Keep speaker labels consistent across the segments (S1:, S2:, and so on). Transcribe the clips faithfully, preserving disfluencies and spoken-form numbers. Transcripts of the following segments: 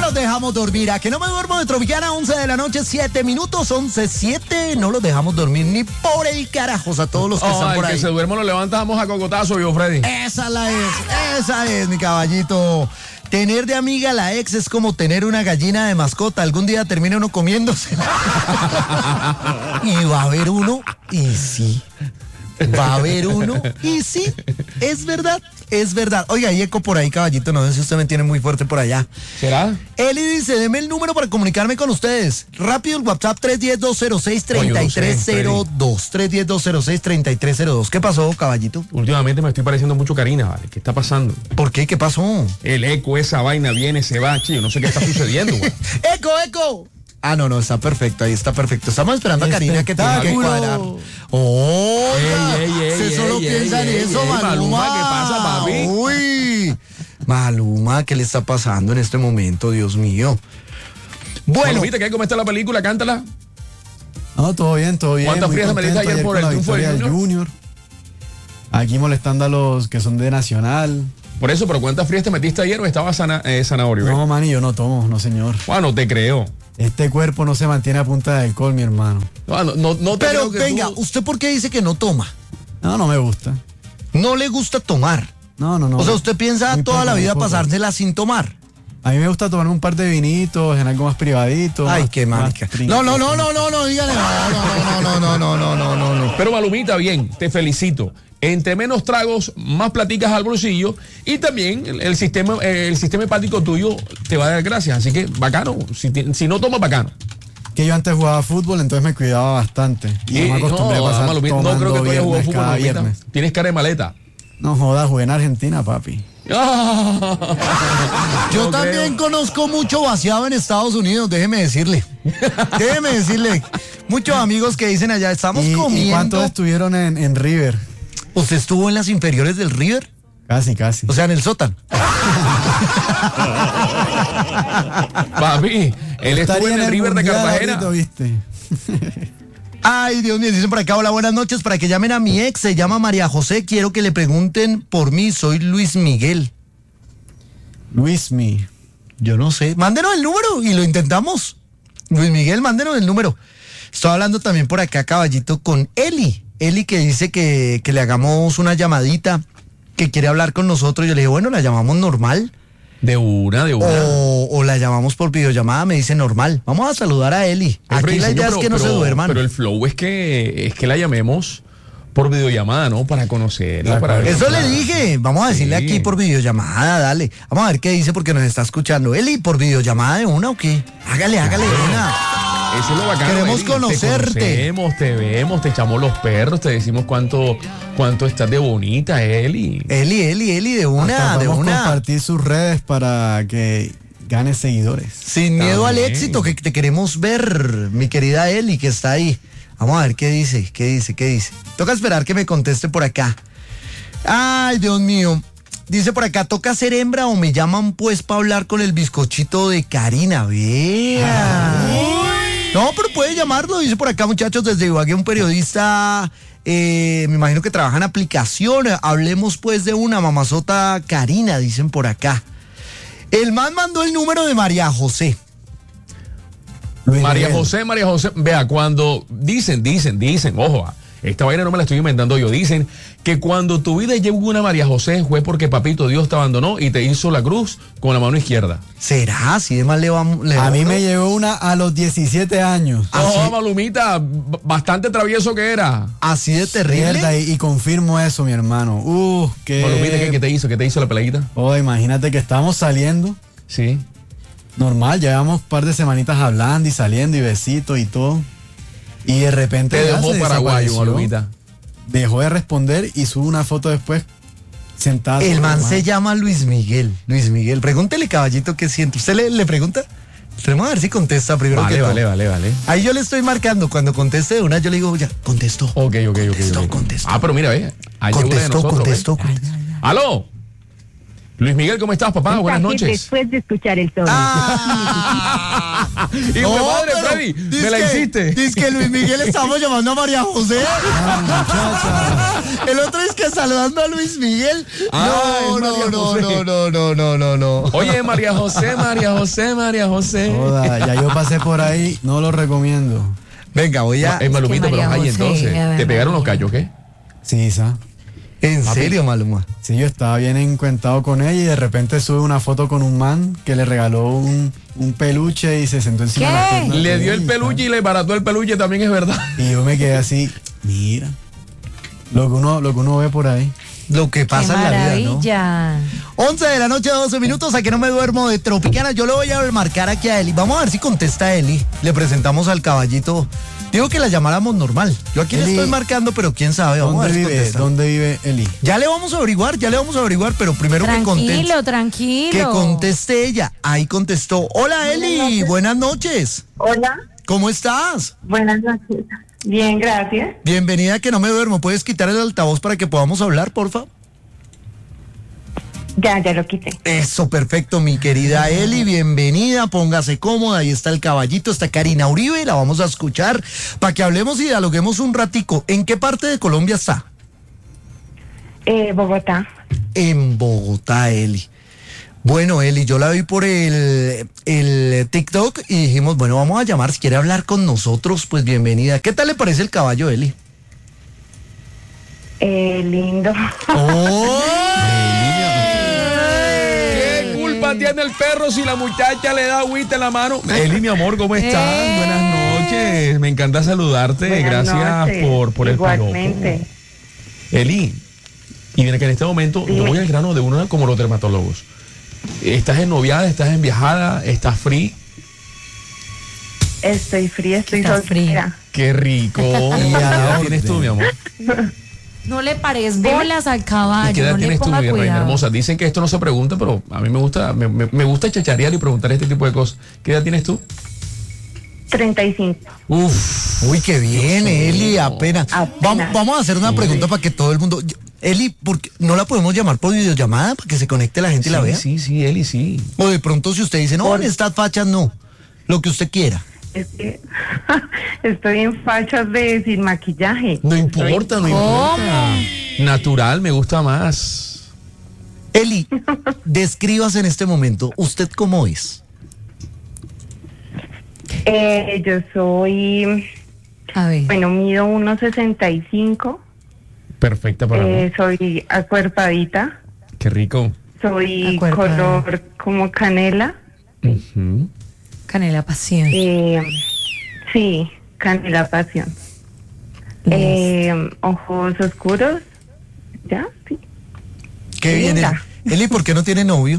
S1: los dejamos dormir. A que no me duermo de Tropicana, once de la noche, siete minutos, once, siete. No los dejamos dormir ni por el carajos a todos los que
S2: oh,
S1: están por
S2: ahí.
S1: ahí.
S2: Que se duerma lo levantamos a cocotazo, yo, Freddy.
S1: Esa la es, esa es, mi caballito. Tener de amiga a la ex es como tener una gallina de mascota. Algún día termina uno comiéndose. Y va a haber uno, y sí. Va a haber uno, y sí. Es verdad, es verdad. Oiga, hay eco por ahí, caballito. No sé si usted me tiene muy fuerte por allá.
S2: ¿Será?
S1: Eli dice, deme el número para comunicarme con ustedes. Rápido, el WhatsApp tres uno cero, dos cero seis, tres tres cero dos. tres uno cero, dos cero seis, tres tres cero dos. ¿Qué pasó, caballito?
S2: Últimamente me estoy pareciendo mucho a Karina, ¿vale? ¿Qué está pasando?
S1: ¿Por qué? ¿Qué pasó?
S2: El eco, esa vaina viene, se va, chido. No sé qué está sucediendo, güey.
S1: ¡Eco, eco! Ah, no, no, está perfecto, ahí está perfecto. Estamos esperando a Karina que tenga que cuadrar. ¡Oh!
S2: Ey, ey, ey,
S1: Usted
S2: ey,
S1: solo
S2: ey,
S1: piensa
S2: ey,
S1: en
S2: ey,
S1: eso,
S2: ey,
S1: Maluma.
S2: Maluma, ¿qué pasa, papi?
S1: Uy, Maluma, ¿qué le está pasando en este momento, Dios mío? Bueno.
S2: Malumita, ¿qué? ¿Cómo está la película? Cántala.
S3: No, todo bien, todo bien.
S2: ¿Cuántas frías me diste ayer por el triunfo del
S3: Junior? Junior? Aquí molestando a los que son de Nacional.
S2: Por eso, pero ¿cuántas frías te metiste ayer o estaba sana, eh, zanahorio?
S3: No, man, yo no tomo, no, señor.
S2: Bueno, no te creo.
S3: Este cuerpo no se mantiene a punta de alcohol, mi hermano.
S2: No, no, no, no te
S1: Pero
S2: creo que
S1: venga,
S2: tú...
S1: ¿usted por qué dice que no toma?
S3: No, no me gusta.
S1: No le gusta tomar.
S3: No, no, no.
S1: O sea, ¿usted piensa
S3: Muy
S1: toda
S3: poco,
S1: la
S3: muy
S1: vida
S3: poco.
S1: pasársela sin tomar?
S3: A mí me gusta tomarme un par de vinitos en algo más privadito.
S1: Ay,
S3: más-
S1: qué
S3: más
S1: marica.
S3: trinco.
S1: No, no, no, no, no, no, dígale. No, no, no, no, no, no, no, no, no.
S2: Pero Malumita, bien, te felicito. Entre menos tragos, más platicas al bolsillo y también el, el sistema el sistema hepático tuyo te va a dar gracias. Así que bacano. Si, ti- si no tomas, bacano.
S3: Que yo antes jugaba fútbol, entonces me cuidaba bastante. Y no me acostumbré
S2: no,
S3: a pasar
S2: Malumita, no
S3: tomando
S2: creo que tú hayas jugado
S3: viernes
S2: fútbol,
S3: cada
S2: Malumita.
S3: viernes.
S2: Tienes cara de maleta.
S3: No jodas, jugué en Argentina, papi.
S1: Yo
S2: No
S1: también
S2: creo.
S1: conozco mucho vaciado en Estados Unidos, déjeme decirle. Déjeme decirle. Muchos amigos que dicen allá, estamos
S3: ¿Y, ¿Y
S1: comiendo.
S3: cuántos estuvieron en, en River?
S1: ¿Usted estuvo en las inferiores del River?
S3: Casi, casi.
S1: O sea, en el sótano.
S2: Papi, él estuvo
S3: Estaría
S2: en el River de
S3: Mundial
S2: Cartagena.
S3: ahorita, ¿viste?
S1: Ay, Dios mío, dicen por acá, hola, buenas noches, para que llamen a mi ex, se llama María José, quiero que le pregunten por mí, soy Luis Miguel.
S3: Luismi.
S1: Yo no sé, mándenos el número y lo intentamos. Luis Miguel, mándenos el número. Estoy hablando también por acá, caballito, con Eli. Eli que dice que, que le hagamos una llamadita, que quiere hablar con nosotros. Yo le dije, bueno, la llamamos normal.
S2: De una, de una.
S1: O, o la llamamos por videollamada, me dice normal. Vamos a saludar a Eli. Aquí la idea es que no se duerman.
S2: Pero el flow es que es que la llamemos por videollamada, ¿no? Para conocerla. Para ver-
S1: Eso le dije. Vamos a decirle
S2: Sí.
S1: aquí por videollamada, dale. Vamos a ver qué dice porque nos está escuchando. Eli, ¿por videollamada de una o qué? Hágale, hágale de una.
S2: Eso es lo bacano.
S1: Queremos
S2: Eli.
S1: conocerte.
S2: Te conocemos, te vemos, te echamos los perros, te decimos cuánto, cuánto estás de bonita, Eli.
S1: Eli, Eli, Eli, de una,
S3: Hasta
S1: de
S3: podemos
S1: una.
S3: compartir sus redes para que gane seguidores.
S1: Sin miedo al
S2: También.
S1: éxito, que te queremos ver, mi querida Eli, que está ahí. Vamos a ver qué dice, qué dice, qué dice. Toca esperar que me conteste por acá. Ay, Dios mío. Dice por acá, ¿toca ser hembra o me llaman pues para hablar con el bizcochito de Karina? Vea. No, pero puede llamarlo, dice por acá, muchachos, desde Ibagué, un periodista, eh, me imagino que trabaja en aplicación. Hablemos pues de una mamazota Karina, dicen por acá. El man mandó el número de María José.
S3: Luis
S2: María
S3: Miguel.
S2: José, María José, vea, cuando dicen, dicen, dicen, ojo, ah, esta vaina no me la estoy inventando yo, dicen que cuando tu vida llegó una María José fue porque papito Dios te abandonó y te hizo la cruz con la mano izquierda.
S1: ¿Será? Si de más le vamos.
S3: A mí me llegó una a los diecisiete años.
S2: Oh, Malumita, b- bastante travieso que era.
S1: Así de terrible.
S3: Mierda, y, y confirmo eso, mi hermano. Uh, que...
S2: Malumita, ¿qué, qué te hizo? ¿Qué te hizo la peladita?
S3: Oh, imagínate que estábamos saliendo.
S2: Sí.
S3: Normal, llevamos un par de semanitas hablando y saliendo y besitos y todo. Y de repente
S2: Te
S3: ya
S2: dejó
S3: se
S2: paraguayo,
S3: desapareció.
S2: Malumita.
S3: Dejó de responder y sube una foto después sentada.
S1: El
S3: sobre
S1: man
S3: la
S1: se
S3: mano.
S1: llama Luis Miguel. Luis Miguel. Pregúntele, caballito, qué siente. ¿Usted le, le pregunta? Tenemos a ver si contesta primero
S2: Vale,
S1: que todo.
S2: vale, vale, vale.
S1: Ahí yo le estoy marcando. Cuando conteste de una, yo le digo, ya, contestó.
S2: Ok, ok, ok.
S1: Contestó,
S2: ok.
S1: contestó.
S2: Ah, pero mira, ve. Ahí llegó una de
S1: Contestó,
S2: nosotros,
S1: contestó,
S2: ve.
S1: contestó.
S2: ¡Aló! Luis Miguel, ¿cómo estás, papá? Buenas noches.
S4: Después de escuchar el tono.
S1: Ah,
S2: Y
S1: no,
S2: mi padre,
S1: pero
S2: Freddy,
S1: dice
S2: me la
S1: que-
S2: hiciste.
S1: Dice que Luis Miguel estamos llamando a María José. El otro es que saludando a Luis Miguel.
S2: Ah,
S1: No,
S2: es
S1: no,
S2: María
S1: no,
S2: José.
S1: no, no, no, no, no, no.
S2: Oye, María José, María José, María José.
S3: Joda, ya yo pasé por ahí, no lo recomiendo.
S1: Venga, voy a.
S2: Es Malumita, pero
S5: María
S2: ay,
S5: José,
S2: entonces,
S5: a ver,
S2: ¿te pegaron
S5: María.
S2: los callos, qué?
S3: Sí, sa.
S1: ¿En serio, Maluma?
S3: Sí, yo estaba bien encuentado con ella y de repente sube una foto con un man que le regaló un, un peluche y se sentó encima
S5: ¿Qué?
S3: de la pierna
S2: Le
S3: de
S2: dio el
S3: ella,
S2: peluche y le barató el peluche, también es verdad.
S3: Y yo me quedé así, mira. Lo que uno, lo que uno ve por ahí.
S1: Lo que
S5: ¡Qué
S1: pasa en la vida, ¿no?
S5: maravilla!
S1: once de la noche, doce minutos, a que no me duermo de Tropicana. Yo le voy a marcar aquí a Eli. Vamos a ver si contesta Eli. Le presentamos al caballito. Digo que la llamáramos normal. Yo aquí le
S3: Eli,
S1: estoy marcando, pero quién sabe. Vamos a
S3: ¿Dónde
S1: ver si
S3: vive,
S1: contesta.
S3: ¿Dónde vive Eli?
S1: Ya le vamos a averiguar, ya le vamos a averiguar, pero primero que conteste.
S5: Tranquilo, tranquilo.
S1: Que conteste ella. Ahí contestó. Hola Eli, buenas noches.
S4: Hola,
S1: ¿Cómo estás?
S4: buenas noches. Bien, gracias.
S1: Bienvenida a que no me duermo. ¿Puedes quitar el altavoz para que podamos hablar, porfa?
S4: Ya, ya lo quité.
S1: Eso, perfecto, mi querida Eli, bienvenida, póngase cómoda, ahí está el caballito, está Karina Uribe, la vamos a escuchar para que hablemos y dialoguemos un ratico. ¿En qué parte de Colombia está?
S4: Eh, Bogotá.
S1: En Bogotá, Eli. Bueno, Eli, yo la vi por el, el TikTok y dijimos, bueno, vamos a llamar, si quiere hablar con nosotros, pues bienvenida. ¿Qué tal le parece el caballo, Eli?
S4: Eh, lindo.
S1: ¡Oh!
S2: ¿Qué culpa tiene el perro si la muchacha le da agüita en la mano? Eli, mi amor, ¿cómo estás?
S5: Eh.
S2: Buenas noches. Me encanta saludarte.
S4: Buenas
S2: Gracias
S4: noches.
S2: por, por el
S4: Igualmente.
S2: piropo. Eli, y viene que en este momento
S4: Sí.
S2: yo voy al grano de una como los dermatólogos. ¿Estás ennoviada? ¿Estás enviajada? ¿Estás free?
S4: Estoy fría, estoy
S5: Está
S4: soltera.
S2: ¡Qué rico! ¿Qué
S3: Y a la
S2: edad tienes tú,
S3: orden.
S2: mi amor?
S5: No le pares bolas al
S2: ¿Y
S5: caballo,
S2: qué edad
S5: no le
S2: tienes tú,
S5: ponga
S2: mi reina
S5: cuidado.
S2: hermosa? Dicen que esto no se pregunta, pero a mí me gusta, me, me- me gusta chacharear y preguntar este tipo de cosas. ¿Qué edad tienes tú?
S4: treinta y cinco.
S2: Uf.
S1: Uy, qué bien, Eli, apenas.
S4: Apenas.
S1: Vamos, vamos a hacer una pregunta para que todo el mundo... yo- Eli, ¿por qué no la podemos llamar por videollamada para que se conecte la gente y la
S2: Sí,
S1: vea?
S2: sí, sí, Eli, sí.
S1: O de pronto si usted dice, no, en estas fachas no, lo que usted quiera.
S4: Es que estoy en fachas de sin maquillaje.
S2: No importa, no importa. Natural, me gusta más.
S1: Eli, describas en este momento, ¿usted cómo es?
S4: Eh, yo soy,
S5: A ver.
S4: bueno, mido uno sesenta y cinco.
S2: Perfecta para
S4: Eh,
S2: mí.
S4: soy acuerpadita.
S2: Qué rico.
S4: Soy
S5: Acuerpada.
S4: color como canela.
S2: Ujú.
S5: Canela pasión.
S4: Eh, sí, canela pasión. Eh, ojos oscuros. ¿Ya? Sí.
S1: Qué bien, Eli.
S4: Linda.
S1: Eli, ¿por qué no tiene novio?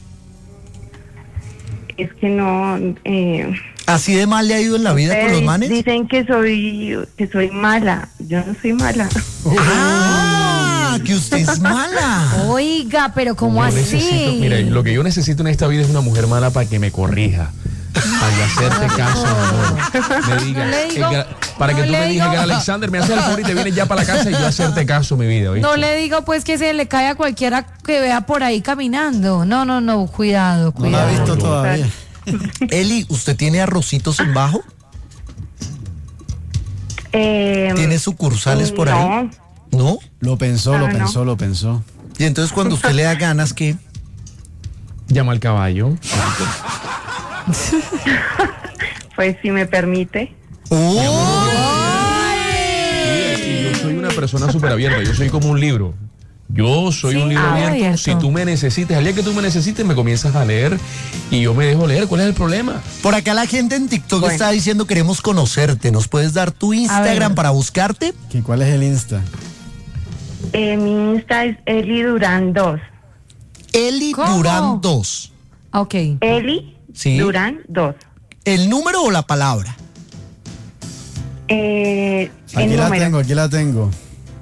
S4: Es que no. Eh,
S1: ¿Así de mal le ha ido en la vida con los
S4: ustedes
S1: manes?
S4: Dicen que soy que soy mala. Yo no soy mala.
S1: ¡Ah! Que usted es mala.
S5: Oiga, pero ¿cómo
S2: Yo necesito-
S5: así?
S2: mira, lo que yo necesito en esta vida es una mujer mala para que me corrija. Para hacerte caso, amor. Me diga,
S5: No le digo-
S2: el gra- para que
S5: no
S2: tú
S5: le
S2: me digas,
S5: digo-
S2: Alexander, me haces el favor y te vienes ya para la casa y yo hacerte caso, mi vida. ¿oíste?
S5: No le digo pues que se le cae a cualquiera que vea por ahí caminando. No, no, no, cuidado,
S3: No la
S5: cuidado.
S3: ha visto todavía.
S1: Eli, ¿usted tiene arrocitos en bajo?
S4: Eh,
S1: ¿Tiene sucursales por
S4: no.
S1: ahí? ¿No?
S3: Lo pensó, lo
S4: Ah, no.
S3: pensó, lo pensó.
S1: Y entonces cuando usted le da ganas, ¿qué?
S2: Llama al caballo.
S4: Pues si me permite.
S1: ¡Oh!
S2: Y yo soy una persona súper abierta, yo soy como un libro. Yo soy
S5: Sí,
S2: un libro
S5: ah,
S2: abierto.
S5: abierto.
S2: Si tú me necesites, al día que tú me necesites, me comienzas a leer y yo me dejo leer. ¿Cuál es el problema?
S1: Por acá la gente en TikTok
S4: Bueno.
S1: está diciendo queremos conocerte. ¿Nos puedes dar tu Instagram
S5: ver.
S1: para buscarte?
S3: ¿Qué, ¿Cuál es el Insta?
S4: Eh, mi Insta es Eli Durán dos.
S1: Eli
S5: ¿Cómo?
S1: Durán dos.
S5: Ok.
S4: Eli
S1: Sí.
S4: Durán dos.
S1: ¿El número o la palabra?
S4: Eh, el
S3: Aquí la
S4: número.
S3: tengo, aquí la tengo.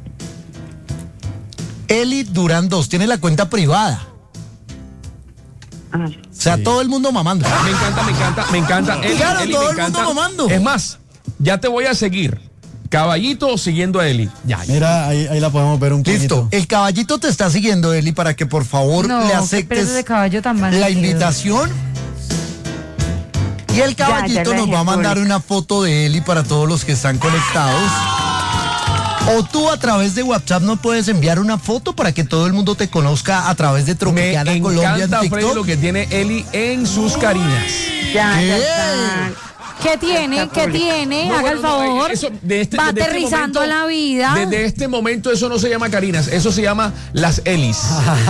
S1: Eli Durán dos. Tiene la cuenta privada.
S4: Ah,
S1: O sea,
S3: Sí.
S1: todo el mundo mamando.
S2: Me encanta, me encanta, me encanta. Eli,
S1: Claro,
S2: Eli,
S1: todo
S2: me
S1: el mundo
S2: encanta.
S1: mamando.
S2: Es más, ya te voy a seguir. Caballito siguiendo a Eli. Ya, ya.
S3: Mira, ahí, ahí la podemos ver un poquito.
S1: Listo, el caballito te está siguiendo, Eli, para que por favor
S5: No,
S1: le
S5: qué
S1: aceptes
S5: pereza de caballo tan mal
S1: la
S5: nacido.
S1: invitación. Y el caballito
S4: ya la
S1: nos va a mandar
S4: dejé
S1: una foto de Eli para todos los que están conectados. O tú a través de WhatsApp nos puedes enviar una foto para que todo el mundo te conozca a través de
S2: Me
S1: Tropicana Colombia en
S2: encanta, Freddy, lo
S1: TikTok.
S2: que tiene Eli en sus carinas.
S4: Ya,
S1: ¿Qué?
S4: ya está.
S5: ¿Qué tiene? ¿Qué tiene?
S2: No,
S5: Haga
S2: bueno,
S5: el
S2: no,
S5: favor.
S2: eso, de este-
S5: Va
S2: desde este
S5: aterrizando
S2: momento-
S5: a la vida.
S2: Desde este momento eso no se llama carinas, eso se llama las Elis.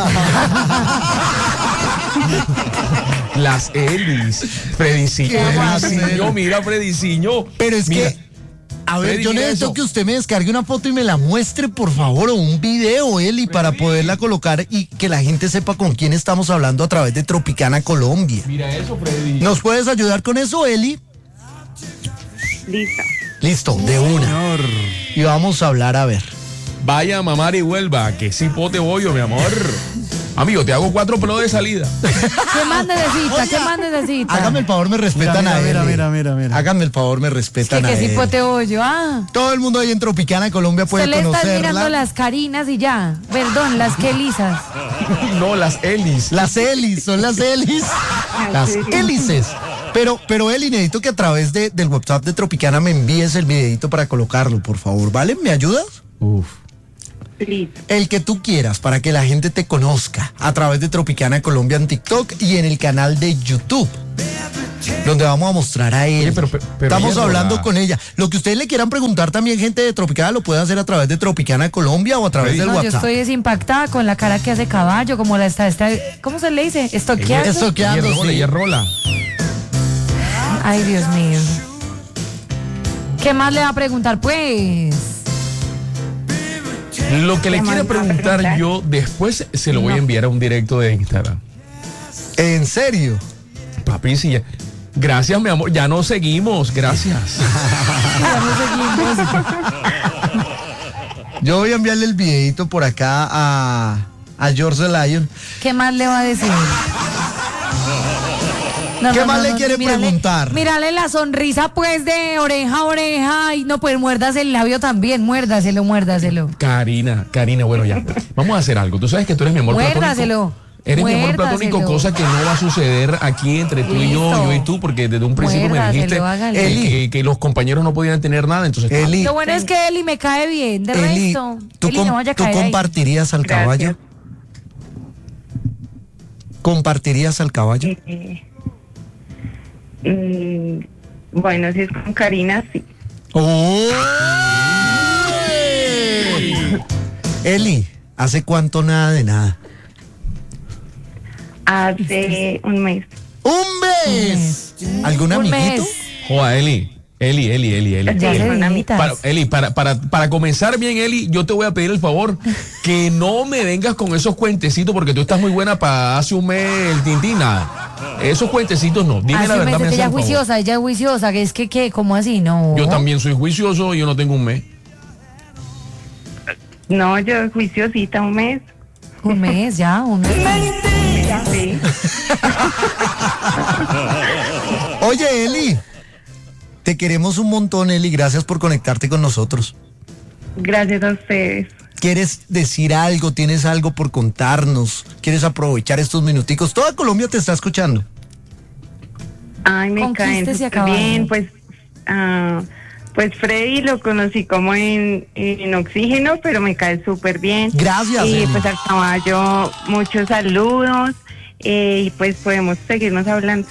S2: Las Elis. Frediciño,
S1: ¿Qué va a hacer?
S2: Frediciño, mira Frediciño.
S1: Pero es
S2: Mira,
S1: que, a ver,
S2: Freddy,
S1: yo
S2: mira
S1: necesito
S2: eso.
S1: que usted me descargue una foto y me la muestre, por favor, o un video, Eli, para poderla colocar y que la gente sepa con quién estamos hablando a través de Tropicana Colombia.
S2: Mira eso, Freddy.
S1: ¿Nos puedes ayudar con eso, Eli?
S4: Listo.
S1: Listo, de una. Y vamos a hablar, a ver.
S2: Vaya a mamar y vuelva, que sí pote bollo, mi amor. Amigo, te hago cuatro pelos de salida.
S5: ¿Qué más necesita? ¿Qué
S1: Oiga,
S5: más necesita?
S1: Hágame el favor, me respetan
S3: Mira,
S1: a
S3: mira,
S1: Eli.
S3: mira, mira, mira.
S1: Háganme el favor, me
S5: Es que,
S1: respetan a
S5: que
S1: Eli.
S5: si poteo yo. Ah.
S1: Todo el mundo ahí en Tropicana Colombia
S5: Usted
S1: puede
S5: le está mirando
S1: conocerla.
S5: las carinas y ya. Perdón, las que lisas.
S2: No, las Elis.
S1: Las Elis, son las Elis. Las
S4: sí.
S1: hélices. Pero, pero Eli, necesito que a través de, del WhatsApp de Tropicana me envíes el videito para colocarlo, por favor, ¿vale? ¿Me ayudas?
S2: Uf.
S4: Listo.
S1: El que tú quieras para que la gente te conozca a través de Tropicana Colombia en TikTok y en el canal de YouTube, donde vamos a mostrar a él.
S2: Oye, pero- pero
S1: Estamos
S2: ella no
S1: hablando
S2: la-
S1: con ella. Lo que ustedes le quieran preguntar también, gente de Tropicana, lo puede hacer a través de Tropicana Colombia o a través
S2: Freddy.
S1: del
S5: No, yo
S1: WhatsApp.
S5: estoy desimpactada con la cara que hace caballo, como la está, está ¿cómo se le dice? Estoqueando.
S1: Esto que ando,
S2: Ella rola,
S1: sí.
S2: ella rola.
S5: Ay, Dios mío. ¿Qué más le va a preguntar, pues?
S2: Lo que le
S4: ¿Qué
S2: quiero
S4: más va a
S2: preguntar
S4: preguntar?
S2: yo, después se lo voy a enviar a un directo de Instagram.
S1: ¿En serio?
S2: Papi, sí, ya. Gracias, mi amor. Ya no seguimos. Gracias.
S5: Ya no seguimos.
S1: Yo voy a enviarle el videito por acá a, a George Lion.
S5: ¿Qué más le va a decir? No,
S1: ¿Qué más le quiere
S5: mírale-
S1: preguntar?
S5: Mírale la sonrisa, pues, de oreja a oreja. Y no, pues, muérdase el labio también. Muérdaselo, muérdaselo.
S2: Karina, Karina, bueno, ya. Vamos a hacer algo. Tú sabes que tú eres mi amor
S5: Muérdaselo.
S2: platónico. Eres mi amor platónico,
S5: Muérdaselo.
S2: cosa que no va a suceder aquí entre tú y yo,
S5: Listo.
S2: yo y tú, porque desde un principio me
S5: Muérdaselo,
S2: dijiste
S5: hágale.
S2: que,
S1: Eli.
S2: que- que los compañeros no podían tener nada, entonces...
S1: Eli,
S5: Lo bueno es que Eli me cae bien. De
S1: Eli,
S5: resto,
S1: ¿tú,
S5: Eli
S1: com-
S5: no vaya a
S1: tú
S5: caer ahí.
S1: compartirías al
S4: Gracias.
S1: caballo? ¿Compartirías al caballo?
S4: Eh, mm, bueno, si es con Karina, sí.
S1: ¡Oh! Eli, ¿hace cuánto nada de nada?
S4: Hace un mes.
S1: ¡Un mes! ¿Algún
S5: Un
S1: amiguito?
S5: mes.
S2: Joda, Eli, Eli, Eli, Eli, Eli.
S5: Ya
S4: Sí,
S5: le
S4: con
S5: dijiste.
S2: Para, Eli, para, para, para comenzar bien, Eli, yo te voy a pedir el favor que no me vengas con esos cuentecitos porque tú estás muy buena para hace un mes el tintín, nada. Esos cuentecitos no. Dime
S5: Hace
S2: la
S5: un
S2: verdad,
S5: mes,
S2: me
S5: ella
S2: haces
S5: es
S2: el favor.
S5: juiciosa, ella es juiciosa. Que es que, ¿qué? ¿Cómo así? No.
S2: Yo también soy juicioso y yo no tengo un mes.
S4: No, yo juiciosita un mes.
S5: Un mes, ya, un mes.
S4: Sí.
S1: Oye, Eli, te queremos un montón, Eli. Gracias por conectarte con nosotros.
S4: Gracias a ustedes.
S1: ¿Quieres decir algo? ¿Tienes algo por contarnos? ¿Quieres aprovechar estos minuticos? Toda Colombia te está escuchando.
S4: Ay, me caen
S5: Conquístese a
S4: súper
S5: caballo.
S4: bien. Pues, ah, pues Freddy lo conocí como en, en Oxígeno, pero me cae súper bien.
S1: Gracias,
S4: Y
S1: Eli.
S4: pues al caballo, muchos saludos. eh, y pues podemos seguirnos hablando.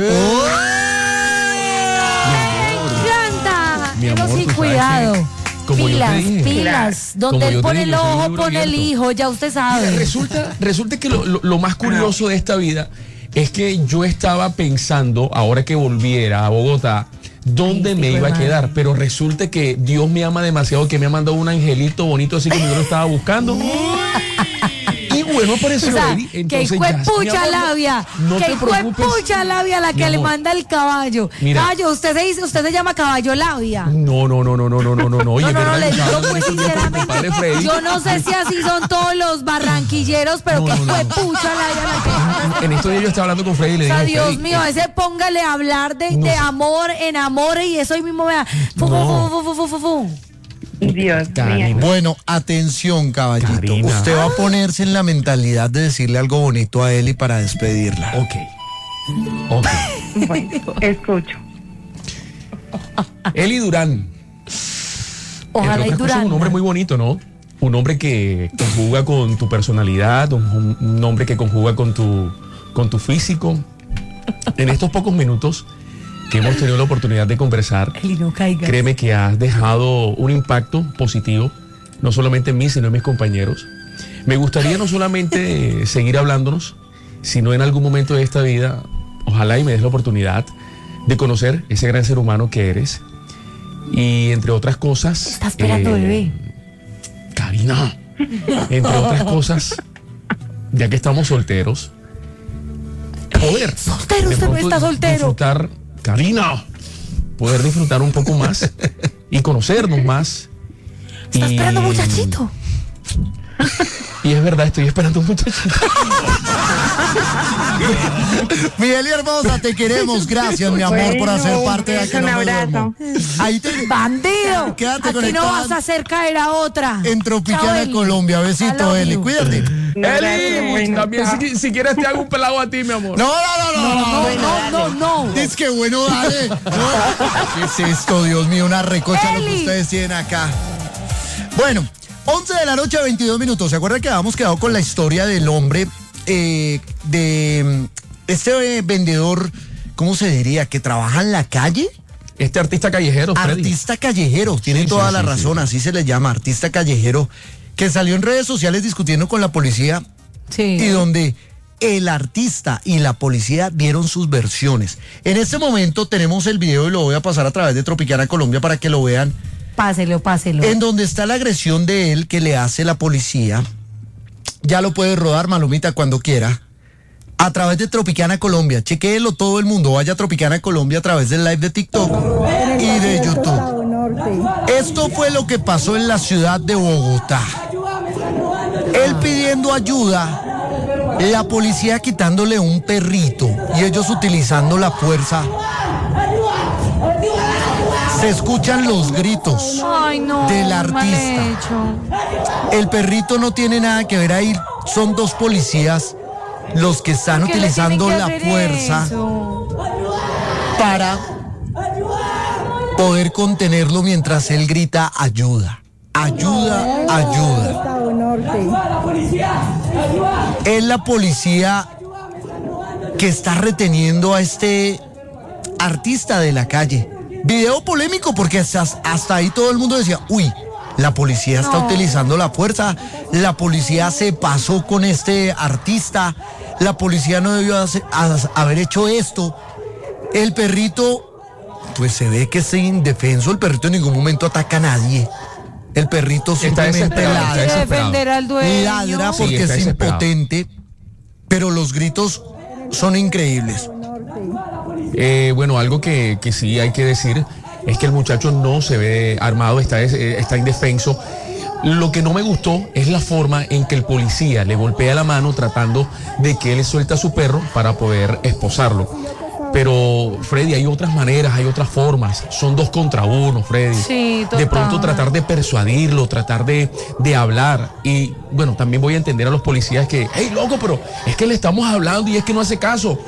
S5: ¡Encanta!
S2: Mi
S5: Pero
S2: amor,
S5: sí,
S2: tú sabes
S5: cuidado.
S2: que, como yo te
S5: pilas,
S2: dije.
S5: pilas.
S2: Como
S5: Donde
S2: yo
S5: él
S2: te
S5: pone
S2: dije,
S5: el
S2: yo soy
S5: ojo,
S2: libro
S5: pone el
S2: abierto.
S5: hijo, ya usted sabe.
S2: Resulta, resulta que lo, lo- lo más curioso de esta vida es que yo estaba pensando, ahora que volviera a Bogotá, dónde
S5: Ay,
S2: me
S5: hijo
S2: iba
S5: de
S2: a quedar. Pero resulta que Dios me ama demasiado que me ha mandado un angelito bonito así como yo lo estaba buscando. Y bueno, apareció
S5: O sea,
S2: Eli,
S5: que
S2: entonces
S5: hijo de
S2: ya, mi
S5: pucha
S2: amor, no-
S5: labia,
S2: no
S5: que
S2: te
S5: hijo de
S2: preocupes.
S5: pucha labia la
S2: Mi
S5: que le
S2: amor.
S5: manda el caballo.
S2: Mira.
S5: Caballo, usted se dice, usted se llama caballo labia.
S2: No, no, no, no, no, no, no, no, no. Oye,
S5: no, no, no,
S2: ¿verdad
S5: le
S2: que
S5: digo
S2: estaba
S5: pues
S2: hablando con mi
S5: sinceramente.
S2: compadre Freddy?
S5: Yo no sé si así son todos los barranquilleros, pero
S2: No,
S5: que
S2: no,
S5: hijo
S2: no,
S5: de
S2: no.
S5: pucha labia la que.
S2: En estos días yo estaba hablando con Freddy y le
S5: O sea,
S2: dije,
S5: Dios
S2: Freddy,
S5: mío,
S2: eh,
S5: ese póngale a hablar de,
S2: no
S5: de
S2: sé.
S5: amor, enamore y eso ahí mismo vea. Fu, fu,
S2: No.
S5: fu, fu, fu, fu, fu.
S4: Dios
S2: Karina.
S4: mío.
S1: Bueno, atención, caballito.
S2: Karina.
S1: Usted va a ponerse en la mentalidad de decirle algo bonito a Eli para despedirla.
S2: Ok. Ok.
S4: Bueno, escucho.
S2: Eli Durán.
S5: Ojalá y
S2: Entre otras cosas, un nombre
S5: Durán.
S2: muy bonito, ¿no? Un nombre que conjuga con tu personalidad, un, un nombre que conjuga con tu, con tu físico. En estos pocos minutos que hemos tenido la oportunidad de conversar,
S5: Eli, no caiga.
S2: créeme que has dejado un impacto positivo, no solamente en mí, sino en mis compañeros. Me gustaría no solamente seguir hablándonos, sino en algún momento de esta vida, ojalá y me des la oportunidad de conocer ese gran ser humano que eres. Y entre otras cosas...
S5: Está esperando,
S2: eh,
S5: bebé.
S2: Karina, entre otras cosas, ya que estamos solteros, poder...
S5: Soltero,
S2: de
S5: usted no
S2: pronto
S5: está soltero.
S2: Disfrutar, Karina, poder disfrutar un poco más y conocernos más.
S5: Está
S2: Y-
S5: esperando, muchachito.
S2: Y es verdad, estoy esperando un muchachito.
S1: Mi Eli hermosa, te queremos. Gracias, mi amor, por
S4: Bueno,
S1: hacer parte de
S4: un
S1: Aquí
S4: beso,
S1: No
S4: un
S1: Me
S4: abrazo.
S1: Duermo. Ahí te...
S5: Bandido.
S1: Quédate
S5: Aquí
S1: conectada.
S5: no vas a hacer caer a otra.
S1: En
S5: Chao,
S1: Tropicana,
S5: Eli.
S1: Colombia.
S5: I
S1: Besito,
S5: love
S1: Eli.
S5: you.
S1: Cuídate.
S4: Un abrazo,
S2: Eli,
S4: bueno,
S2: también
S4: chao.
S2: si, si quieres te hago un pelado a ti, mi amor.
S1: No, no, no, no, no.
S5: No, no, no, no.
S1: Es que bueno, dale. No. ¿Qué es esto, Dios mío? Una recocha lo que
S5: Eli.
S1: ustedes tienen acá. Bueno, once de la noche, veintidós minutos. ¿Se acuerdan que habíamos quedado con la historia del hombre eh, de este eh, vendedor, ¿cómo se diría? ¿Que trabaja en la calle?
S2: Este artista callejero, Freddy.
S1: Artista callejero, tiene
S2: Sí,
S1: toda
S2: sí,
S1: la
S2: sí,
S1: razón,
S2: sí.
S1: así se le llama, artista callejero, que salió en redes sociales discutiendo con la policía
S5: Sí.
S1: y donde el artista y la policía dieron sus versiones. En este momento tenemos el video y lo voy a pasar a través de Tropicana Colombia para que lo vean,
S5: Páselo, páselo.
S1: en donde está la agresión de él que le hace la policía. Ya lo puede rodar, Malumita, cuando quiera. A través de Tropicana Colombia. Chequéelo todo el mundo. Vaya a Tropicana Colombia a través del live de TikTok y de YouTube. Esto fue lo que pasó en la ciudad de Bogotá. Él pidiendo ayuda, la policía quitándole un perrito y ellos utilizando la fuerza. Se escuchan los gritos
S5: Ay, no.
S1: del
S5: muy mal
S1: artista.
S5: hecho.
S1: El perrito no tiene nada que ver ahí. Son dos policías los que están
S5: ¿Por qué le tienen
S1: utilizando
S5: que
S1: la
S5: hacer
S1: fuerza
S5: eso?
S1: para poder contenerlo mientras él grita ayuda, ayuda, ayuda. Es la policía que está reteniendo a este artista de la calle. Video polémico porque hasta, hasta ahí todo el mundo decía, uy, la policía está
S5: No.
S1: utilizando la fuerza, la policía se pasó con este artista, la policía no debió hacer- a- haber hecho esto. El perrito, pues se ve que es indefenso, el perrito en ningún momento ataca a nadie. El perrito simplemente
S2: desesperado, está
S1: ladra,
S5: Quiere
S2: desesperado.
S5: defender al dueño.
S1: ladra
S2: Sí,
S1: porque
S2: está
S1: es
S2: desesperado.
S1: impotente, pero los gritos son increíbles.
S2: Eh, bueno, algo que, que sí hay que decir es que el muchacho no se ve armado, está, des- eh, está indefenso. Lo que no me gustó es la forma en que el policía le golpea la mano tratando de que él suelta a su perro para poder esposarlo. Pero, Freddy, hay otras maneras, hay otras formas. Son dos contra uno, Freddy.
S5: Sí, total.
S2: De pronto tratar de persuadirlo, tratar de, de hablar. Y, bueno, también voy a entender a los policías que, hey, loco, pero es que le estamos hablando y es que no hace caso.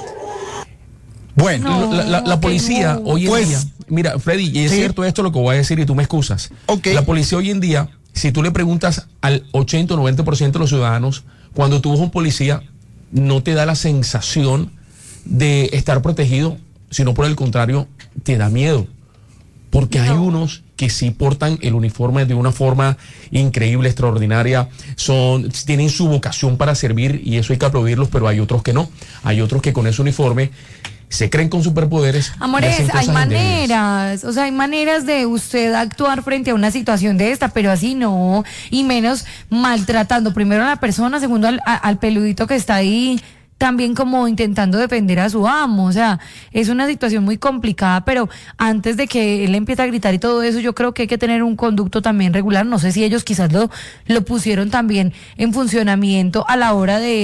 S1: Bueno,
S5: No.
S2: La, la- la
S5: que
S2: policía
S5: no.
S2: hoy en
S1: Pues,
S2: día, mira, Freddy, y es
S1: sí.
S2: cierto esto lo que voy a decir y tú me excusas.
S1: Ok.
S2: La policía hoy en día, si tú le preguntas al ochenta o noventa por ciento de los ciudadanos, cuando tú ves un policía, no te da la sensación de estar protegido, sino por el contrario, te da miedo. Porque hay unos que sí portan el uniforme de una forma increíble, extraordinaria, son, tienen su vocación para servir y eso hay que aplaudirlos, pero hay otros que no. Hay otros que con ese uniforme se creen con superpoderes. y
S5: Amores,
S2: hacen
S5: hay
S2: cosas indebidas.
S5: maneras, o sea, hay maneras de usted actuar frente a una situación de esta, pero así no, y menos maltratando primero a la persona, segundo al, a- al peludito que está ahí, también como intentando defender a su amo, o sea, es una situación muy complicada, pero antes de que él empiece a gritar y todo eso, yo creo que hay que tener un conducto también regular, no sé si ellos quizás lo, lo pusieron también en funcionamiento a la hora de,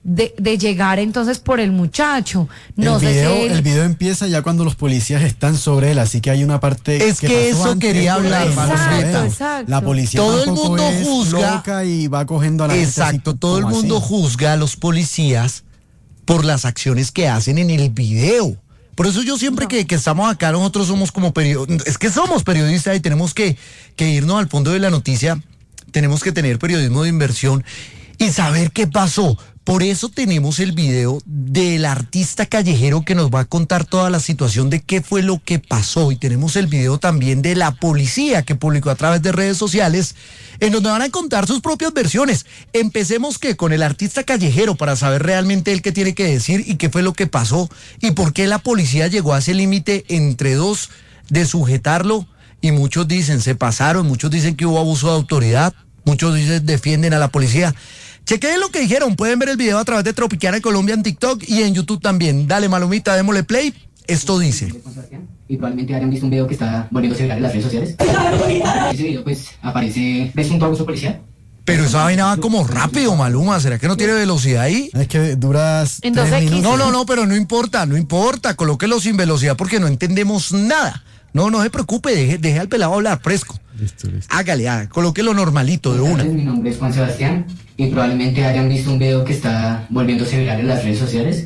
S5: de, de llegar entonces por el muchacho. No
S3: el
S5: sé
S3: video,
S5: si él...
S3: el video empieza ya cuando los policías están sobre él, así que hay una parte
S1: Es que
S3: pasó
S1: eso
S3: antes
S1: quería
S3: de
S1: hablar,
S3: que
S1: Manu
S3: pasó
S1: Zeta.
S3: él.
S5: Exacto.
S3: La policía
S1: Todo el
S3: tampoco
S1: mundo
S3: es
S1: juzga-
S3: loca y va cogiendo a la gente así
S1: Exacto, todo el
S3: como
S1: mundo
S3: así.
S1: juzga a los policías por las acciones que hacen en el video. Por eso yo siempre que, que estamos acá, nosotros somos como periodistas, es que somos periodistas y tenemos que, que irnos al fondo de la noticia, tenemos que tener periodismo de inversión y saber qué pasó. Por eso tenemos el video del artista callejero que nos va a contar toda la situación de qué fue lo que pasó. Y tenemos el video también de la policía que publicó a través de redes sociales, en donde van a contar sus propias versiones. Empecemos que con el artista callejero para saber realmente él qué tiene que decir y qué fue lo que pasó y por qué la policía llegó a ese límite entre dos de sujetarlo. Y muchos dicen se pasaron, muchos dicen que hubo abuso de autoridad, muchos dicen defienden a la policía. Chequen lo que dijeron, pueden ver el video a través de Tropicana Colombia en TikTok y en YouTube también. Dale, Malumita, démosle play. Esto dice.
S6: Y probablemente hayan visto un video que está volviéndose viral en las redes sociales. Ese video pues aparece presunto abuso policial.
S1: Pero esa vaina va como rápido, Maluma. ¿Será que no tiene velocidad ahí?
S3: Es que duras
S5: En
S3: tres
S5: dos equis.
S3: minutos.
S1: No, no, no, pero no importa, no importa. Colóquelo sin velocidad porque no entendemos nada. No, no se preocupe, deje, deje al pelado hablar fresco.
S3: Listo, listo.
S1: Hágale, hágale, colóquelo normalito de una.
S6: Mi nombre es Juan Sebastián y probablemente hayan visto un video que está volviéndose viral en las redes sociales.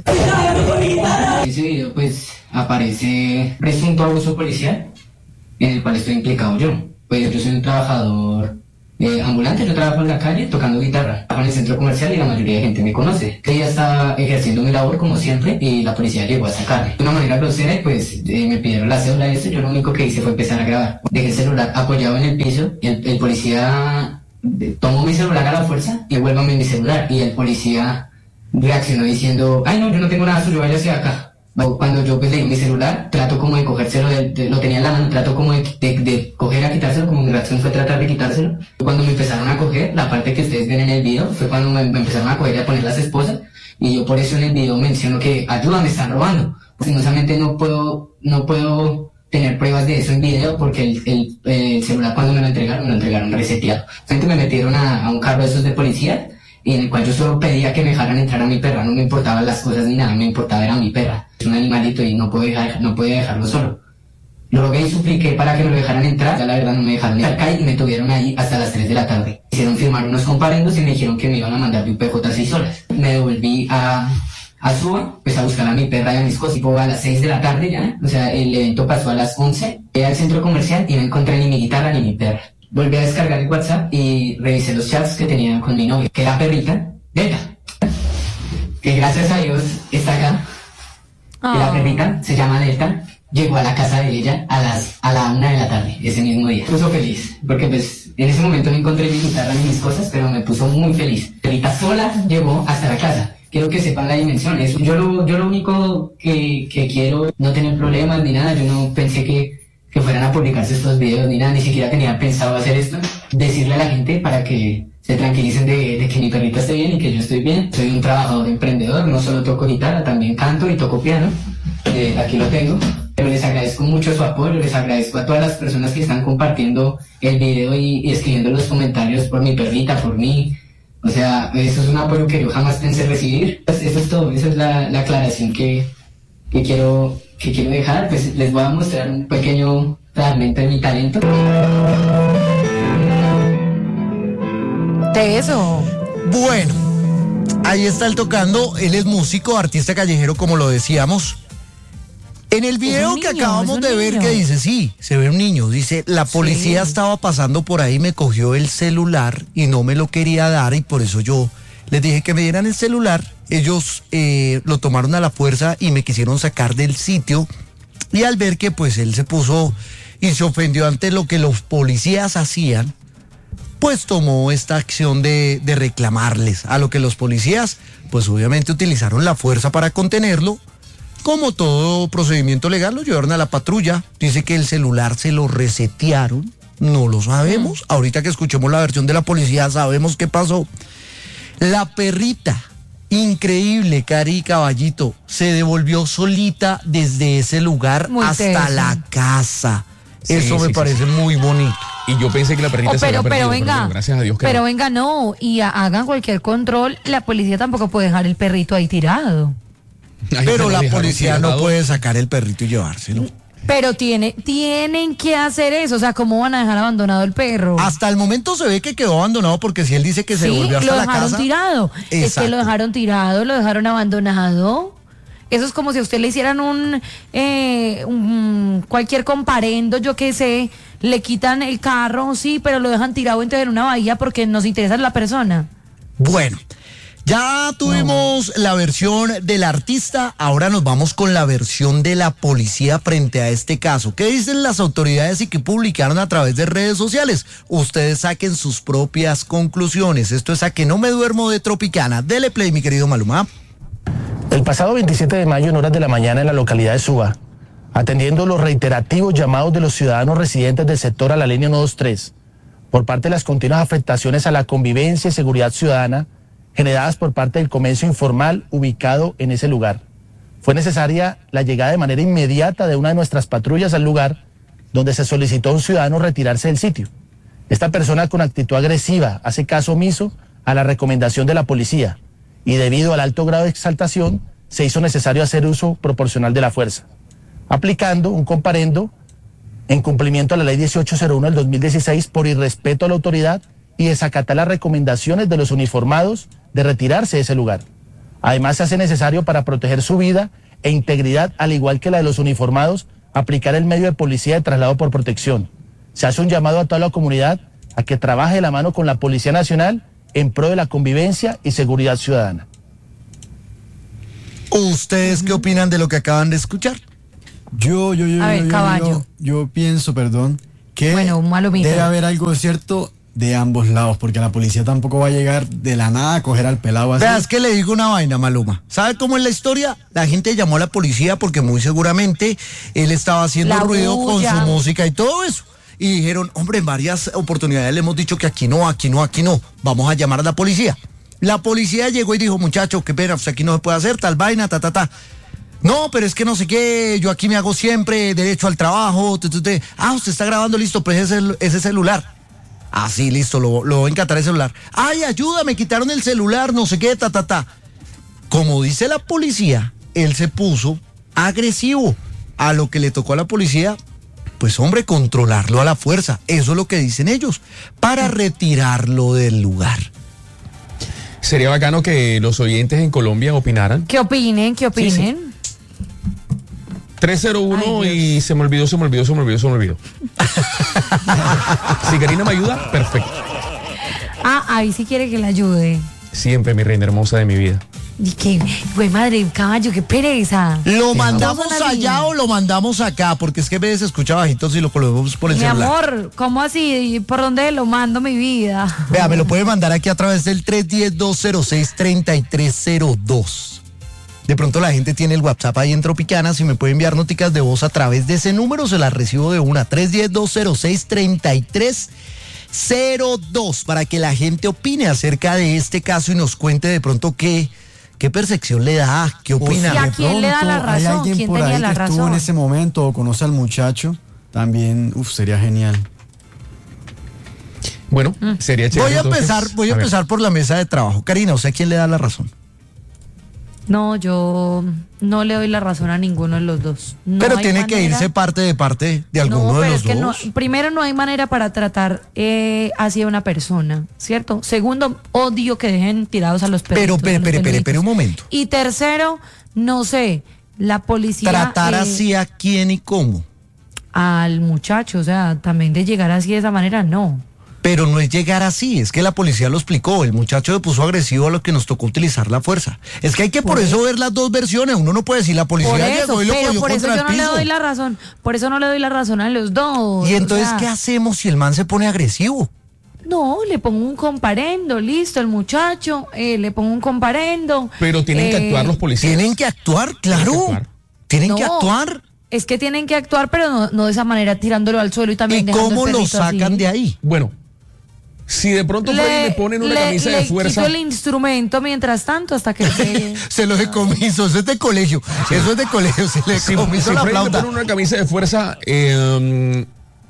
S6: Ese video pues aparece presunto abuso policial en el cual estoy implicado yo. Pues yo soy un trabajador eh, ambulante, yo trabajo en la calle tocando guitarra, trabajo en el centro comercial y la mayoría de gente me conoce. Ella estaba ejerciendo mi labor como siempre y la policía llegó a sacarme. De una manera grosera y pues eh, me pidieron la cédula y eso, yo lo único que hice fue empezar a grabar. Dejé el celular apoyado en el piso y el, el policía eh, tomó mi celular a la fuerza y devuélvame mi celular y el policía reaccionó diciendo, ay no, yo no tengo nada suyo, váyase de acá. Cuando yo pues le di mi celular, trato como de cogérselo, de, de, lo tenía en la mano, trato como de, de, de coger a quitárselo, como mi reacción fue tratar de quitárselo. Cuando me empezaron a coger, la parte que ustedes ven en el video, fue cuando me, me empezaron a coger y a poner las esposas, y yo por eso en el video menciono que, ayuda, me están robando. Lastimosamente no puedo, no puedo tener pruebas de eso en video, porque el, el, el celular cuando me lo entregaron, me lo entregaron reseteado. Entonces me metieron a, a un carro de esos de policía, y en el cual yo solo pedía que me dejaran entrar a mi perra, no me importaban las cosas ni nada, me importaba era mi perra. Es un animalito y no puedo dejar, no podía dejarlo solo. Lo rogué y supliqué para que me lo dejaran entrar, ya la verdad no me dejaron entrar y me tuvieron ahí hasta las tres de la tarde. Hicieron firmar unos comparendos y me dijeron que me iban a mandar de un P J seis horas. Me devolví a, a Suba, pues a buscar a mi perra y a mis cosas, tipo a las seis de la tarde ya, o sea, el evento pasó a las once, fui al centro comercial y no encontré ni mi guitarra ni mi perra. Volví a descargar el WhatsApp y revisé los chats que tenía con mi novia, que era perrita, Delta, que gracias a Dios está acá. Y la perrita se llama Delta, llegó a la casa de ella a las a la una de la tarde, ese mismo día. Me puso feliz, porque pues en ese momento no encontré mi guitarra ni mis cosas, pero me puso muy feliz. Perrita sola llegó hasta la casa. Quiero que sepan la dimensión. Eso, yo, lo, yo lo único que, que quiero, no tener problemas ni nada, yo no pensé que que fueran a publicarse estos videos ni nada, ni siquiera tenía pensado hacer esto, decirle a la gente para que se tranquilicen de, de que mi perrita esté bien y que yo estoy bien. Soy un trabajador emprendedor, no solo toco guitarra, también canto y toco piano, eh, aquí lo tengo, pero les agradezco mucho su apoyo, les agradezco a todas las personas que están compartiendo el video y, y escribiendo los comentarios por mi perrita, por mí, o sea, eso es un apoyo que yo jamás pensé recibir. Pues eso es todo, esa es la, la aclaración que, que quiero que quiero dejar. Pues les voy a mostrar un pequeño fragmento de mi talento.
S5: De eso.
S1: Bueno, ahí está él tocando. Él es músico, artista callejero, como lo decíamos. En el video
S5: un
S1: que
S5: niño,
S1: acabamos
S5: es un
S1: de ver,
S5: niño.
S1: que dice, sí, se ve un niño. Dice, la policía
S5: Sí.
S1: estaba pasando por ahí, me cogió el celular y no me lo quería dar y por eso yo les dije que me dieran el celular. Ellos eh, lo tomaron a la fuerza y me quisieron sacar del sitio. Y al ver que pues él se puso y se ofendió ante lo que los policías hacían, pues tomó esta acción de, de reclamarles. A lo que los policías, pues obviamente utilizaron la fuerza para contenerlo. Como todo procedimiento legal, lo llevaron a la patrulla. Dice que el celular se lo resetearon. No lo sabemos. Ahorita que escuchemos la versión de la policía, sabemos qué pasó. La perrita, increíble, Cari Caballito, se devolvió solita desde ese lugar
S5: Muy
S1: hasta
S5: teso.
S1: la casa.
S2: Sí,
S1: Eso
S2: sí,
S1: me
S2: sí,
S1: parece
S2: sí.
S1: muy bonito.
S2: Y yo pensé que la perrita
S5: Oh,
S2: se
S5: pero,
S2: había
S5: pero
S2: perdido,
S5: venga,
S2: no, gracias a Dios que
S5: pero
S2: no.
S5: venga, no, y ha- hagan cualquier control, la policía tampoco puede dejar el perrito ahí tirado.
S2: Ay,
S1: Pero
S2: me
S1: la
S2: dejaron
S1: policía no
S2: tirado.
S1: puede sacar el perrito y llevárselo.
S5: Pero tiene, tienen que hacer eso, o sea, ¿cómo van a dejar abandonado el perro?
S1: Hasta el momento se ve que quedó abandonado porque si él dice que se
S5: Sí,
S1: volvió hasta
S5: lo
S1: la
S5: dejaron
S1: casa.
S5: tirado. Es que
S1: Exacto.
S5: lo dejaron tirado, lo dejaron abandonado. Eso es como si a usted le hicieran un, eh, un- cualquier comparendo, yo qué sé, le quitan el carro, sí, pero lo dejan tirado entonces en una bahía porque nos interesa la persona.
S1: Bueno, ya tuvimos la versión del artista, ahora nos vamos con la versión de la policía frente a este caso. ¿Qué dicen las autoridades y qué publicaron a través de redes sociales? Ustedes saquen sus propias conclusiones. Esto es A Que No Me Duermo de Tropicana. Dele play, mi querido Maluma.
S7: El pasado veintisiete de mayo, en horas de la mañana, en la localidad de Suba, atendiendo los reiterativos llamados de los ciudadanos residentes del sector a la línea ciento veintitrés, por parte de las continuas afectaciones a la convivencia y seguridad ciudadana generadas por parte del comercio informal ubicado en ese lugar, fue necesaria la llegada de manera inmediata de una de nuestras patrullas al lugar, donde se solicitó a un ciudadano retirarse del sitio. Esta persona, con actitud agresiva, hace caso omiso a la recomendación de la policía, y debido al alto grado de exaltación, se hizo necesario hacer uso proporcional de la fuerza, aplicando un comparendo en cumplimiento a la ley dieciocho cero uno del dos mil dieciséis por irrespeto a la autoridad y desacatar las recomendaciones de los uniformados de retirarse de ese lugar. Además, se hace necesario, para proteger su vida e integridad, al igual que la de los uniformados, aplicar el medio de policía de traslado por protección. Se hace un llamado a toda la comunidad a que trabaje de la mano con la Policía Nacional en pro de la convivencia y seguridad ciudadana.
S1: ¿Ustedes qué opinan de lo que acaban de escuchar?
S3: Yo, yo, yo,
S5: A
S3: yo,
S5: ver,
S3: yo,
S5: caballo.
S3: yo, yo pienso, perdón, que
S5: Bueno, un malomito.
S3: debe haber algo cierto de ambos lados, porque la policía tampoco va a llegar de la nada a coger al pelado así.
S1: Veas que le digo una vaina, Maluma. ¿Sabe cómo es la historia? La gente llamó a la policía porque muy seguramente él estaba haciendo
S5: La
S1: ruido
S5: bulla.
S1: con su música y todo eso. Y dijeron, hombre, en varias oportunidades le hemos dicho que aquí no, aquí no, aquí no. Vamos a llamar a la policía. La policía llegó y dijo, muchacho, qué pena, pues aquí no se puede hacer tal vaina, ta, ta, ta. No, pero es que no sé qué, yo aquí me hago siempre derecho al trabajo. Tu, tu, tu. Ah, usted está grabando, listo, pues ese, ese celular. Ah, sí, listo, lo, lo voy a encantar el celular. Ay, ayúdame, quitaron el celular, no sé qué, ta, ta, ta. Como dice la policía, él se puso agresivo. A lo que le tocó a la policía, pues hombre, controlarlo a la fuerza. Eso es lo que dicen ellos, para retirarlo del lugar.
S2: Sería bacano que los oyentes en Colombia opinaran.
S5: ¿Qué opinen? ¿Qué opinen?
S2: tres cero uno
S5: Ay,
S2: y se me olvidó, se me olvidó, se me olvidó, se me olvidó. Si Karina me ayuda, perfecto.
S5: Ah, ahí sí quiere que la ayude.
S2: Siempre, mi reina hermosa de mi vida.
S5: Y que, güey, madre, caballo, qué pereza.
S1: ¿Lo mandamos
S5: Todos son así.
S1: allá o lo mandamos acá? Porque es que a veces se escucha bajito si lo colocamos por el
S5: Mi
S1: celular.
S5: amor, ¿cómo así? ¿Por dónde lo mando mi vida?
S1: Vea, me lo puede mandar aquí a través del tres uno cero, dos cero seis, tres tres cero dos. De pronto la gente tiene el WhatsApp ahí en Tropicana. Si me puede enviar noticas de voz a través de ese número, se las recibo de una. tres uno cero, dos cero seis, tres tres cero dos. Para que la gente opine acerca de este caso y nos cuente de pronto qué, qué percepción le da, qué
S3: O
S1: opina.
S5: ¿Y a
S3: de
S5: quién le da la
S3: pronto hay
S5: razón?
S3: alguien
S5: ¿Quién
S3: por
S5: tenía
S3: ahí
S5: la
S3: que estuvo
S5: razón?
S3: en ese momento o conoce al muchacho, también, uf, sería genial.
S2: Bueno, sería chévere.
S1: Voy a
S2: entonces.
S1: empezar, voy a
S2: ver.
S1: empezar por la mesa de trabajo. Karina, ¿o sea quién le da la razón?
S5: No, yo no le doy la razón a ninguno de los dos. No
S1: Pero
S5: hay
S1: tiene que
S5: manera-
S1: irse parte de parte de alguno
S5: No,
S1: de
S5: pero
S1: los
S5: es que no,
S1: dos.
S5: primero no hay manera para tratar eh, así a una persona, ¿cierto? Segundo, odio que dejen tirados a los perritos.
S1: Pero,
S5: a
S1: pero,
S5: los
S1: pero, pero,
S5: peluditos.
S1: pero un momento.
S5: Y tercero, no sé, la policía...
S1: Tratar
S5: eh,
S1: así a quién y cómo.
S5: al muchacho, o sea, también de llegar así de esa manera, no.
S1: Pero no es llegar así, es que la policía lo explicó, el muchacho se puso agresivo a lo que nos tocó utilizar la fuerza. Es que hay que por,
S5: Por
S1: eso ver las dos versiones, uno no puede decir la policía
S5: Por eso,
S1: llegó y lo
S5: pero
S1: cogió
S5: por eso
S1: contra
S5: yo
S1: el
S5: no le
S1: piso.
S5: doy la razón, por eso no le doy la razón a los dos.
S1: Y
S5: o
S1: entonces,
S5: sea,
S1: ¿qué hacemos si el man se pone agresivo?
S5: No, le pongo un comparendo, listo, el muchacho, eh, le pongo un comparendo.
S2: Pero tienen que
S5: eh,
S2: actuar los policías.
S1: Tienen que actuar, claro.
S2: que actuar.
S1: Tienen que
S5: No,
S1: actuar.
S5: Es que tienen que actuar, pero no, no de esa manera, tirándolo al suelo y también
S1: ¿Y
S5: dejando
S1: cómo
S5: el
S1: lo
S5: perrito
S1: sacan
S5: así.
S1: de ahí?
S2: Bueno, si de pronto Freddy le ponen una
S5: le-
S2: camisa
S5: le
S2: de fuerza.
S5: quito el instrumento mientras tanto hasta que se...
S1: Se lo decomiso, eso es de colegio. Eso es de colegio, se le
S2: Si,
S1: decomiso
S2: si
S1: la
S2: Freddy le
S1: flauta.
S2: pone una camisa de fuerza, eh,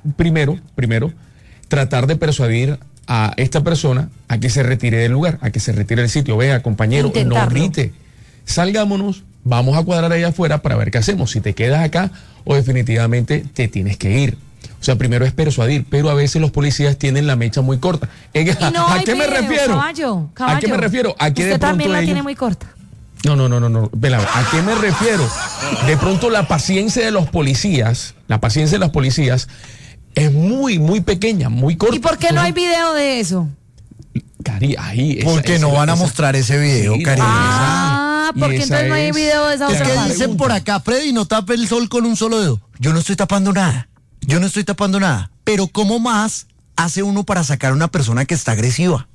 S2: primero, primero, tratar de persuadir a esta persona a que se retire del lugar, a que se retire del sitio. Venga, compañero,
S5: Intentarlo.
S2: no grite. Salgámonos, vamos a cuadrar allá afuera para ver qué hacemos. Si te quedas acá o definitivamente te tienes que ir. O sea, primero es persuadir, pero a veces los policías tienen la mecha muy corta. En-
S5: Y no
S2: ¿A
S5: hay
S2: qué me
S5: video,
S2: refiero?
S5: Caballo,
S2: ¿A qué me
S5: caballo.
S2: refiero? A que
S5: Usted
S2: de pronto
S5: también la
S2: ellos-
S5: tiene muy corta.
S2: No, no, no, no, no. Vela, ¿a qué me refiero? De pronto la paciencia de los policías, la paciencia de los policías es muy, muy pequeña, muy corta.
S5: ¿Y por qué no hay video de eso?
S2: Cari, ahí. esa-
S1: Porque
S2: esa-
S1: no van a
S2: esa-
S1: mostrar ese video,
S2: Sí,
S1: Karina.
S5: Ah,
S2: Y
S5: porque
S2: esa
S5: entonces no hay
S2: es-
S5: video de esa
S1: Es
S5: otra
S1: que
S2: Esa
S5: parte.
S1: dicen por acá, Freddy, no tape el sol con un solo dedo. Yo no estoy tapando nada. Yo no estoy tapando nada. Pero ¿cómo más hace uno para sacar a una persona que está agresiva?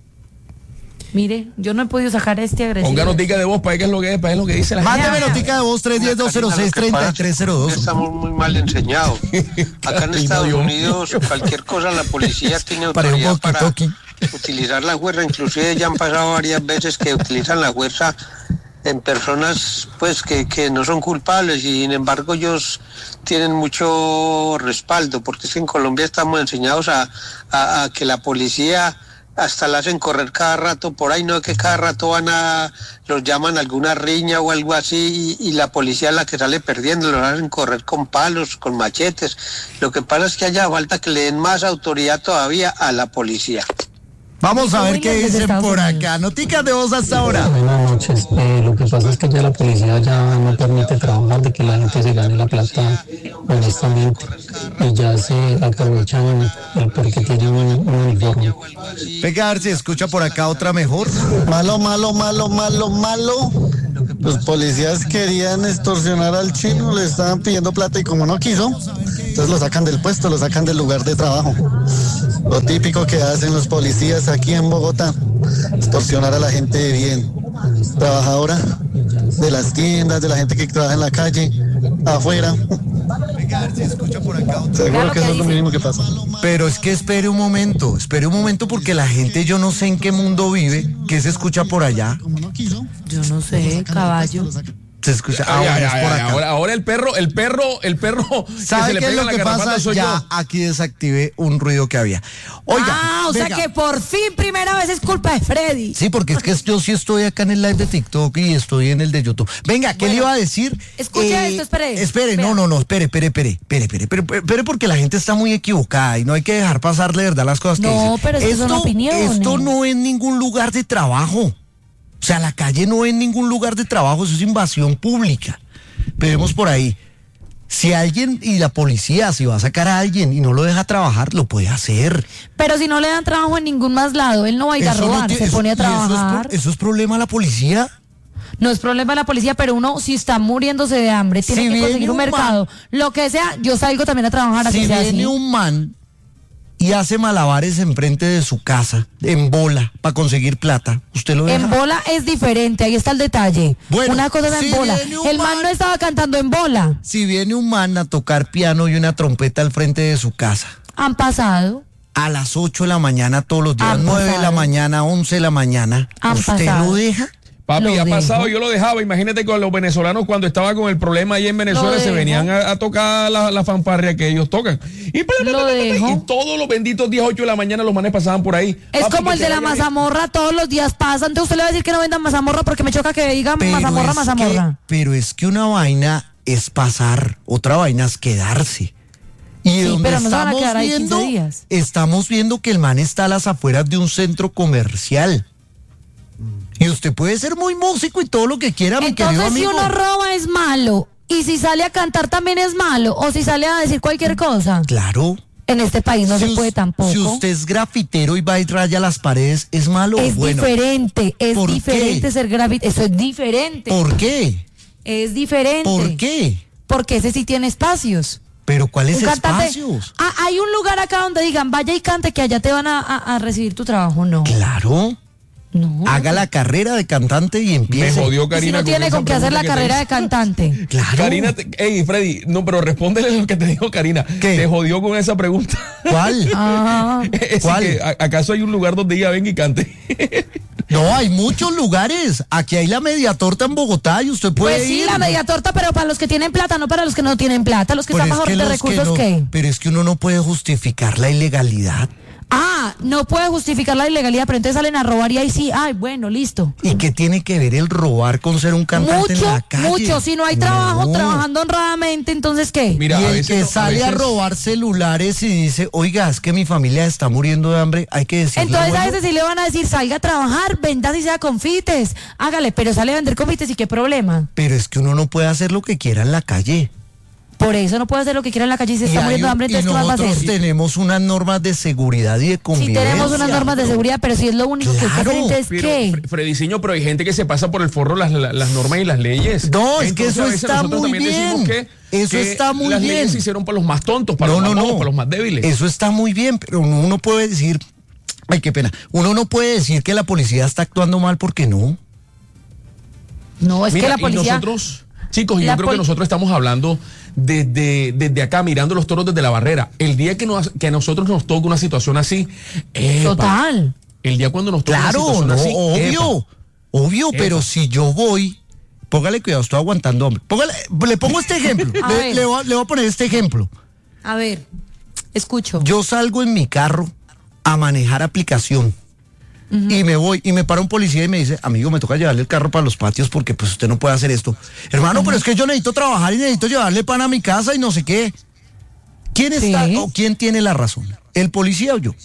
S5: Mire, yo no he podido sacar este agresivo.
S2: Ponga notica de voz para ver qué es lo que es, para ver lo que dice la gente.
S1: Mándeme
S5: Ya.
S1: notica de voz tres uno cero, dos cero seis, tres tres cero dos.
S8: Estamos muy mal enseñados. Acá en
S2: Ay,
S8: Estados
S2: Dios
S8: Unidos,
S2: mío.
S8: cualquier cosa, la policía tiene
S1: Para un
S8: autoridad para
S1: walkie-talkie.
S8: utilizar la fuerza. Inclusive ya han pasado varias veces que utilizan la fuerza en personas pues que, que no son culpables y sin embargo ellos tienen mucho respaldo, porque es que en Colombia estamos enseñados a, a, a que la policía hasta la hacen correr cada rato por ahí, no es que cada rato van a, los llaman a alguna riña o algo así y, y la policía es la que sale perdiendo, los hacen correr con palos, con machetes. Lo que pasa es que haya falta que le den más autoridad todavía a la policía.
S1: Vamos a ver
S5: Williams
S1: qué
S5: desde
S1: dicen
S5: Estados
S1: por
S5: Unidos.
S1: acá. Noticas de voz hasta ahora.
S9: Buenas noches. Eh, lo que pasa es que ya la policía ya no permite trabajar, de que la gente se gane la plata honestamente y ya se aprovechan el porque tienen un, un uniforme.
S1: Venga, a ver si escucha por acá otra mejor.
S10: Malo, malo, malo, malo, malo. Los policías querían extorsionar al chino, le estaban pidiendo plata y como no quiso, entonces lo sacan del puesto, lo sacan del lugar de trabajo. Lo típico que hacen los policías aquí en Bogotá, extorsionar a la gente de bien, trabajadora, de las tiendas, de la gente que trabaja en la calle, afuera.
S1: Venga, a ver si escucha por acá otra.
S10: Seguro
S5: Claro
S10: que
S5: que
S10: eso es lo
S5: dice.
S10: mínimo que pasa.
S1: Pero es que espere un momento, espere un momento porque la gente yo no sé en qué mundo vive, que se escucha por allá.
S10: Como no quiso,
S5: Yo no sé, caballo.
S1: Se escucha,
S2: Ah,
S1: ah,
S2: ya,
S1: bueno,
S2: ya,
S1: es por
S2: ya,
S1: acá.
S2: Ahora, ahora el perro, el perro, el perro que se
S1: ¿Sabe
S2: le
S1: qué es
S2: pega
S1: lo
S2: la
S1: que
S2: garrapata
S1: pasa?
S2: soy
S1: Ya
S2: yo.
S1: aquí desactivé un ruido que había. Oiga,
S5: ah, o sea
S1: venga.
S5: que por fin primera vez es culpa de Freddy.
S1: Sí, porque es que yo sí estoy acá en el live de TikTok y estoy en el de YouTube. Venga, ¿qué
S5: Bueno,
S1: le iba a decir?
S5: escuche esto, espere.
S1: Espere,
S5: Vea.
S1: no, no, no, espere, espere, espere, espere, espere, espere, espere, porque la gente está muy equivocada y no hay que dejar pasar de verdad las cosas que
S5: No,
S1: dicen.
S5: pero es que son
S1: Esto-
S5: opiniones.
S1: Esto no es ningún lugar de trabajo. O sea, la calle no es ningún lugar de trabajo, eso es invasión pública. Vemos por ahí. Si alguien y la policía, si va a sacar a alguien y no lo deja trabajar, lo puede hacer.
S5: Pero si no le dan trabajo en ningún más lado, él no va a ir a
S1: Eso no
S5: robar,
S1: tiene-
S5: se
S1: eso-
S5: pone a
S1: y eso es pro-
S5: trabajar.
S1: Eso es problema de la policía.
S5: No es problema de la policía, pero uno si está muriéndose de hambre, tiene
S1: Si
S5: que
S1: viene
S5: conseguir un
S1: un
S5: mercado. Lo que sea, yo salgo también a trabajar así
S1: Si
S5: sea
S1: viene
S5: así.
S1: un man y hace malabares enfrente de su casa, en bola, para conseguir plata, ¿usted lo deja?
S5: En bola es diferente, ahí está el detalle.
S1: Bueno,
S5: Una cosa es
S1: si
S5: en bola.
S1: viene un
S5: El man
S1: man-
S5: no estaba cantando en bola.
S1: Si viene un man a tocar piano y una trompeta al frente de su casa,
S5: Han pasado.
S1: a las ocho de la mañana todos los días,
S5: Han
S1: nueve de la
S5: pasado.
S1: mañana, once de la mañana,
S5: Han
S1: ¿usted
S5: pasado.
S1: lo deja?
S2: Papi,
S5: Lo
S2: ha
S5: dejo.
S2: pasado, yo lo dejaba. Imagínate con los venezolanos cuando estaba con el problema ahí en Venezuela,
S5: Lo
S2: se
S5: dejo.
S2: venían a, a tocar la, la fanfarria que ellos tocan. Y, pa, pa,
S5: Lo
S2: pa, pa, pa,
S5: dejo.
S2: y todos los benditos diez, ocho de la mañana los manes pasaban por ahí.
S5: Es
S2: Papi,
S5: como
S2: que
S5: el de
S2: te
S5: la
S2: vaya bien.
S5: mazamorra, todos los días pasa. Entonces usted le va a decir que no vendan mazamorra porque me choca que digan mazamorra,
S1: es
S5: mazamorra.
S1: que, pero es que una vaina es pasar, otra vaina es quedarse. Y
S5: Sí,
S1: donde
S5: pero no se van a
S1: estamos
S5: quedar ahí
S1: viendo,
S5: quince días.
S1: estamos viendo que el man está a las afueras de un centro comercial. Y usted puede ser muy músico y todo lo que quiera, mi querido
S5: Entonces si
S1: amigo.
S5: uno roba es malo. Y si sale a cantar también es malo. O si sale a decir cualquier cosa.
S1: Claro.
S5: En este país no
S1: Si
S5: se
S1: us-
S5: puede tampoco.
S1: Si usted es grafitero y va y raya las paredes, ¿es malo o
S5: es
S1: bueno?
S5: diferente, es
S1: ¿Por
S5: diferente
S1: qué?
S5: ser grafitero. Eso es diferente.
S1: ¿Por qué?
S5: Es diferente.
S1: ¿Por qué?
S5: Porque ese sí tiene espacios.
S1: Pero ¿cuáles
S5: Un cantante-
S1: espacios?
S5: Ah, hay un lugar acá donde digan, vaya y cante que allá te van a, a- a recibir tu trabajo. No.
S1: Claro.
S5: No.
S1: Haga la carrera de cantante y
S2: Me
S1: empiece.
S2: jodió
S5: Y si
S2: Karina.
S5: no tiene
S2: esa
S5: con qué hacer la
S2: pregunta que te
S5: carrera de
S2: hice.
S5: cantante.
S1: Claro.
S2: Karina, te- ey, Freddy, no, pero respóndele lo que te dijo Karina.
S1: ¿Qué?
S2: Te jodió con esa pregunta.
S1: ¿Cuál?
S5: Ah.
S2: Es
S1: ¿Cuál?
S2: que, ¿a- ¿Acaso hay un lugar donde ella venga y cante?
S1: No, hay muchos lugares. Aquí hay la media torta en Bogotá y usted puede
S5: Pues sí,
S1: ir.
S5: la media torta, pero para los que tienen plata, no para los que no tienen plata. Los que
S1: Pero
S5: están
S1: es
S5: mejor
S1: que
S5: de
S1: los que
S5: recursos,
S1: no-
S5: ¿qué?
S1: Pero es que uno no puede justificar la ilegalidad.
S5: Ah, no puede justificar la ilegalidad, pero entonces salen a robar y ahí sí, ay, bueno, listo.
S1: ¿Y qué tiene que ver el robar con ser un cantante
S5: Mucho,
S1: en la calle?
S5: mucho. Si no hay trabajo,
S1: No.
S5: trabajando honradamente, entonces ¿qué?
S2: Mira,
S1: y
S2: a
S1: el
S2: veces
S1: que
S2: no- a
S1: sale a,
S2: veces-
S1: robar celulares y dice, oiga, es que mi familia está muriendo de hambre, hay que decirle.
S5: Entonces a
S1: bueno,
S5: veces sí le van a decir, salga a trabajar, venda si sea confites, hágale, pero sale a vender confites y qué problema.
S1: pero es que uno no puede hacer lo que quiera en la calle.
S5: Por eso no puede hacer lo que quiera en la calle y se
S1: Y
S5: está
S1: hay
S5: muriendo de
S1: un-
S5: hambre,
S1: y
S5: entonces ¿qué más va a
S1: nosotros
S5: hacer?
S1: tenemos unas normas de seguridad y de
S5: Sí
S1: convivencia.
S5: tenemos unas normas de seguridad, pero si es lo único que hay que hacer,
S1: Claro,
S5: entonces
S2: Pero,
S5: ¿qué?
S2: Fre- Frediciño, pero hay gente que se pasa por el forro las, las, las normas y las leyes.
S1: No, es que
S2: Entonces,
S1: eso
S2: a veces
S1: está
S2: nosotros
S1: muy
S2: también decimos
S1: bien.
S2: que-
S1: Eso
S2: que
S1: está muy
S2: las
S1: bien.
S2: leyes se hicieron para los más tontos, para
S1: No,
S2: los
S1: no,
S2: más bobos,
S1: no.
S2: para los más débiles.
S1: Eso está muy bien, pero uno puede decir, ay, qué pena, uno no puede decir que la policía está actuando mal porque no.
S5: No, es
S2: Mira,
S5: que la
S2: y
S5: policía...
S2: nosotros, chicos, y
S5: la
S2: yo creo
S5: pol-
S2: que nosotros estamos hablando desde, desde acá, mirando los toros desde la barrera. El día que, nos, que a nosotros nos toca una situación así, epa,
S5: Total.
S2: el día cuando nos toca
S1: Claro,
S2: una situación
S1: no,
S2: así,
S1: obvio,
S2: epa.
S1: obvio,
S2: Epa.
S1: pero si yo voy, póngale cuidado, estoy aguantando, hombre. Póngale, le pongo este ejemplo,
S5: A
S1: le,
S5: ver.
S1: le voy a, le voy a poner este ejemplo.
S5: A ver, escucho.
S1: Yo salgo en mi carro a manejar aplicación. Y me voy, y me para un policía y me dice, amigo, me toca llevarle el carro para los patios porque pues usted no puede hacer esto. Hermano, pero es que yo necesito trabajar y necesito llevarle pan a mi casa y no sé qué. ¿Quién está,
S5: Sí.
S1: o quién tiene la razón? ¿El policía o yo?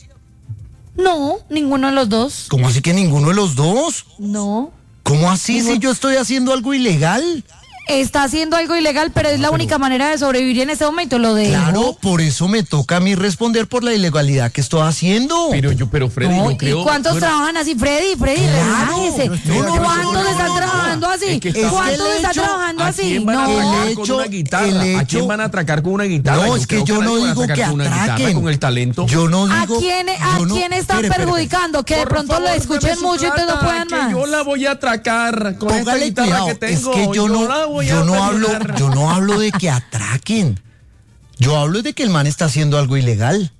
S5: No, ninguno de los dos.
S1: ¿Cómo así que ninguno de los dos?
S5: No.
S1: ¿Cómo así
S5: Ninguno.
S1: si yo estoy haciendo algo ilegal?
S5: Está haciendo algo ilegal, pero es la única manera de sobrevivir en este momento, lo de...
S1: Claro, por eso me toca a mí responder por la ilegalidad que estoy haciendo.
S2: Pero yo, pero Freddy,
S5: No,
S2: yo creo...
S5: ¿y cuántos
S2: bueno,
S5: trabajan así, Freddy? Freddy,
S1: Claro,
S5: relájese.
S1: yo estoy
S5: ¿Cuántos
S1: acostumbrado.
S5: están
S1: No, no,
S5: trabajando
S2: no,
S5: así?
S2: es que está-
S5: ¿Cuántos
S1: Es que el
S5: están
S1: hecho-
S5: trabajando
S2: ¿A
S5: así?
S2: quién van a
S5: No.
S2: atracar
S1: El
S2: con
S1: hecho-
S2: una guitarra?
S1: el
S2: ¿A quién
S1: hecho-
S2: van a atracar con una guitarra?
S1: No,
S2: Yo
S1: es que
S2: creo
S1: yo
S2: nadie
S1: no
S2: va a
S1: digo
S2: atracar
S1: que
S2: con una guitarra,
S1: atraquen.
S2: con el talento.
S1: Yo no
S5: ¿A
S1: digo.
S5: quién, a
S1: yo no-
S5: quién están
S1: espere, espere,
S5: perjudicando? Que de
S2: Por
S5: pronto lo
S2: favor,
S5: escuchen
S2: deme su
S5: mucho y entonces no
S2: plata,
S5: puedan
S2: que
S5: más.
S2: yo la voy a atracar con esta
S1: Póngale
S2: guitarra
S1: cuidado,
S2: que
S1: es
S2: tengo.
S1: que yo no,
S2: la voy a
S1: yo no hablo,
S2: terminar.
S1: yo no hablo de que atraquen. Yo hablo de que el man está haciendo algo ilegal.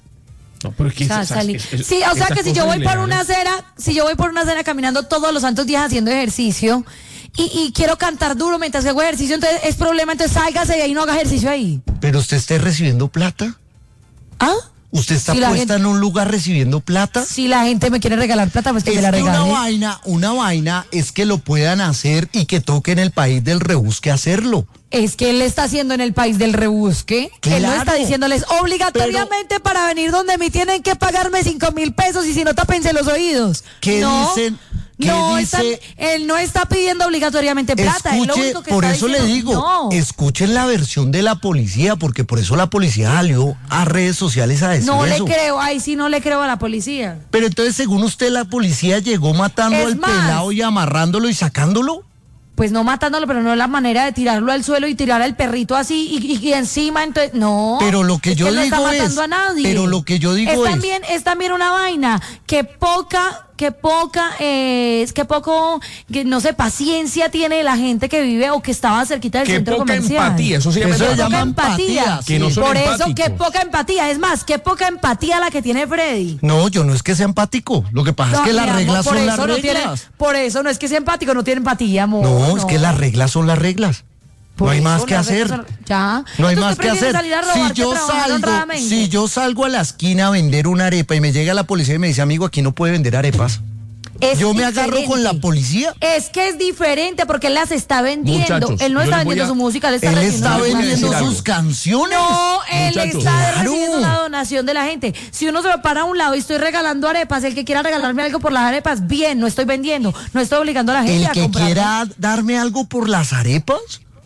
S2: No, pero es que
S5: O sea,
S2: esas-
S5: salí-
S2: es-
S5: sí, o sea
S2: esas
S5: que si yo
S2: cosas
S5: voy por una
S2: ilegales.
S5: acera, si yo voy por una acera caminando todos los santos días haciendo ejercicio y, y quiero cantar duro mientras que hago ejercicio, entonces es problema, entonces sálgase de ahí y no haga ejercicio ahí.
S1: Pero usted está recibiendo plata.
S5: ¿Ah?
S1: ¿Usted está
S5: Si la
S1: puesta
S5: gente-
S1: en un lugar recibiendo plata?
S5: Si la gente me quiere regalar plata, pues que
S1: Es
S5: me la
S1: que una
S5: regale.
S1: vaina, una vaina es que lo puedan hacer y que toque en el país del rebusque hacerlo.
S5: Es que él está haciendo en el país del rebusque. Él no
S1: Claro.
S5: está diciéndoles obligatoriamente para venir donde me tienen que pagarme cinco mil pesos y si no, tápense los oídos.
S1: ¿Qué
S5: no,
S1: dicen? ¿Qué
S5: no,
S1: dice?
S5: están- él no está pidiendo obligatoriamente plata. es lo
S1: Escuche,
S5: único que
S1: por
S5: está
S1: eso le
S5: diciendo,
S1: digo,
S5: no.
S1: escuchen la versión de la policía, porque por eso la policía salió a redes sociales a decir
S5: No le
S1: eso.
S5: creo, ay, sí no le creo a la policía.
S1: Pero entonces, según usted, la policía llegó matando
S5: Es
S1: al
S5: más.
S1: pelado y amarrándolo y sacándolo.
S5: Pues no matándolo, pero no la manera de tirarlo al suelo y tirar al perrito así y, y- y encima, entonces, no.
S1: Pero lo que
S5: es
S1: yo
S5: él no
S1: digo
S5: está
S1: es-
S5: matando a nadie.
S1: pero lo que yo digo
S5: es,
S1: es-
S5: también es también una vaina que poca que poca eh, es que poco que no sé paciencia tiene la gente que vive o que estaba cerquita del
S2: Qué
S5: centro
S2: poca
S5: comercial.
S2: empatía, eso se llama
S1: Eso se
S5: Qué
S2: empatía.
S5: poca
S1: llama
S5: empatía.
S1: empatía,
S2: Que no son
S5: Por eso,
S2: empáticos.
S5: qué poca empatía. Es más, qué poca empatía la que tiene Freddy.
S1: No, yo no es que sea empático. Lo que pasa
S5: No,
S1: es que
S5: mi
S1: las
S5: amor,
S1: reglas
S5: por
S1: son
S5: eso
S1: las
S5: no
S1: reglas.
S5: tiene- por eso no es que sea empático, no tiene empatía, amor.
S1: No, es que las reglas son las reglas.
S5: Por
S1: no hay
S5: eso
S1: más que
S5: las reglas
S1: hacer.
S5: son- Ya.
S1: No hay
S5: Entonces,
S1: más
S5: ¿usted
S1: que
S5: prefiere
S1: hacer.
S5: salir a robar
S1: Si
S5: que
S1: yo
S5: trabajar
S1: salgo,
S5: honradamente?
S1: si yo salgo a la esquina a vender una arepa y me llega la policía y me dice, amigo, aquí no puede vender arepas.
S5: Es
S1: Yo me agarro
S5: diferente.
S1: con la policía.
S5: Es que es diferente porque él las está vendiendo.
S2: Muchachos,
S5: él no
S2: yo
S5: está
S2: les voy
S5: vendiendo
S2: a-
S5: su música, él está
S1: Él
S5: recibiendo
S1: está
S2: yo les voy a
S1: vendiendo
S2: decir
S1: sus
S2: algo.
S1: canciones.
S5: No, él
S2: Muchachos.
S5: está
S1: Claro.
S5: recibiendo una donación de la gente. Si uno se va para un lado y estoy regalando arepas, el que quiera regalarme algo por las arepas, bien, no estoy vendiendo, no estoy obligando a la gente
S1: El
S5: a
S1: que
S5: comprar.
S1: quiera darme algo por las arepas.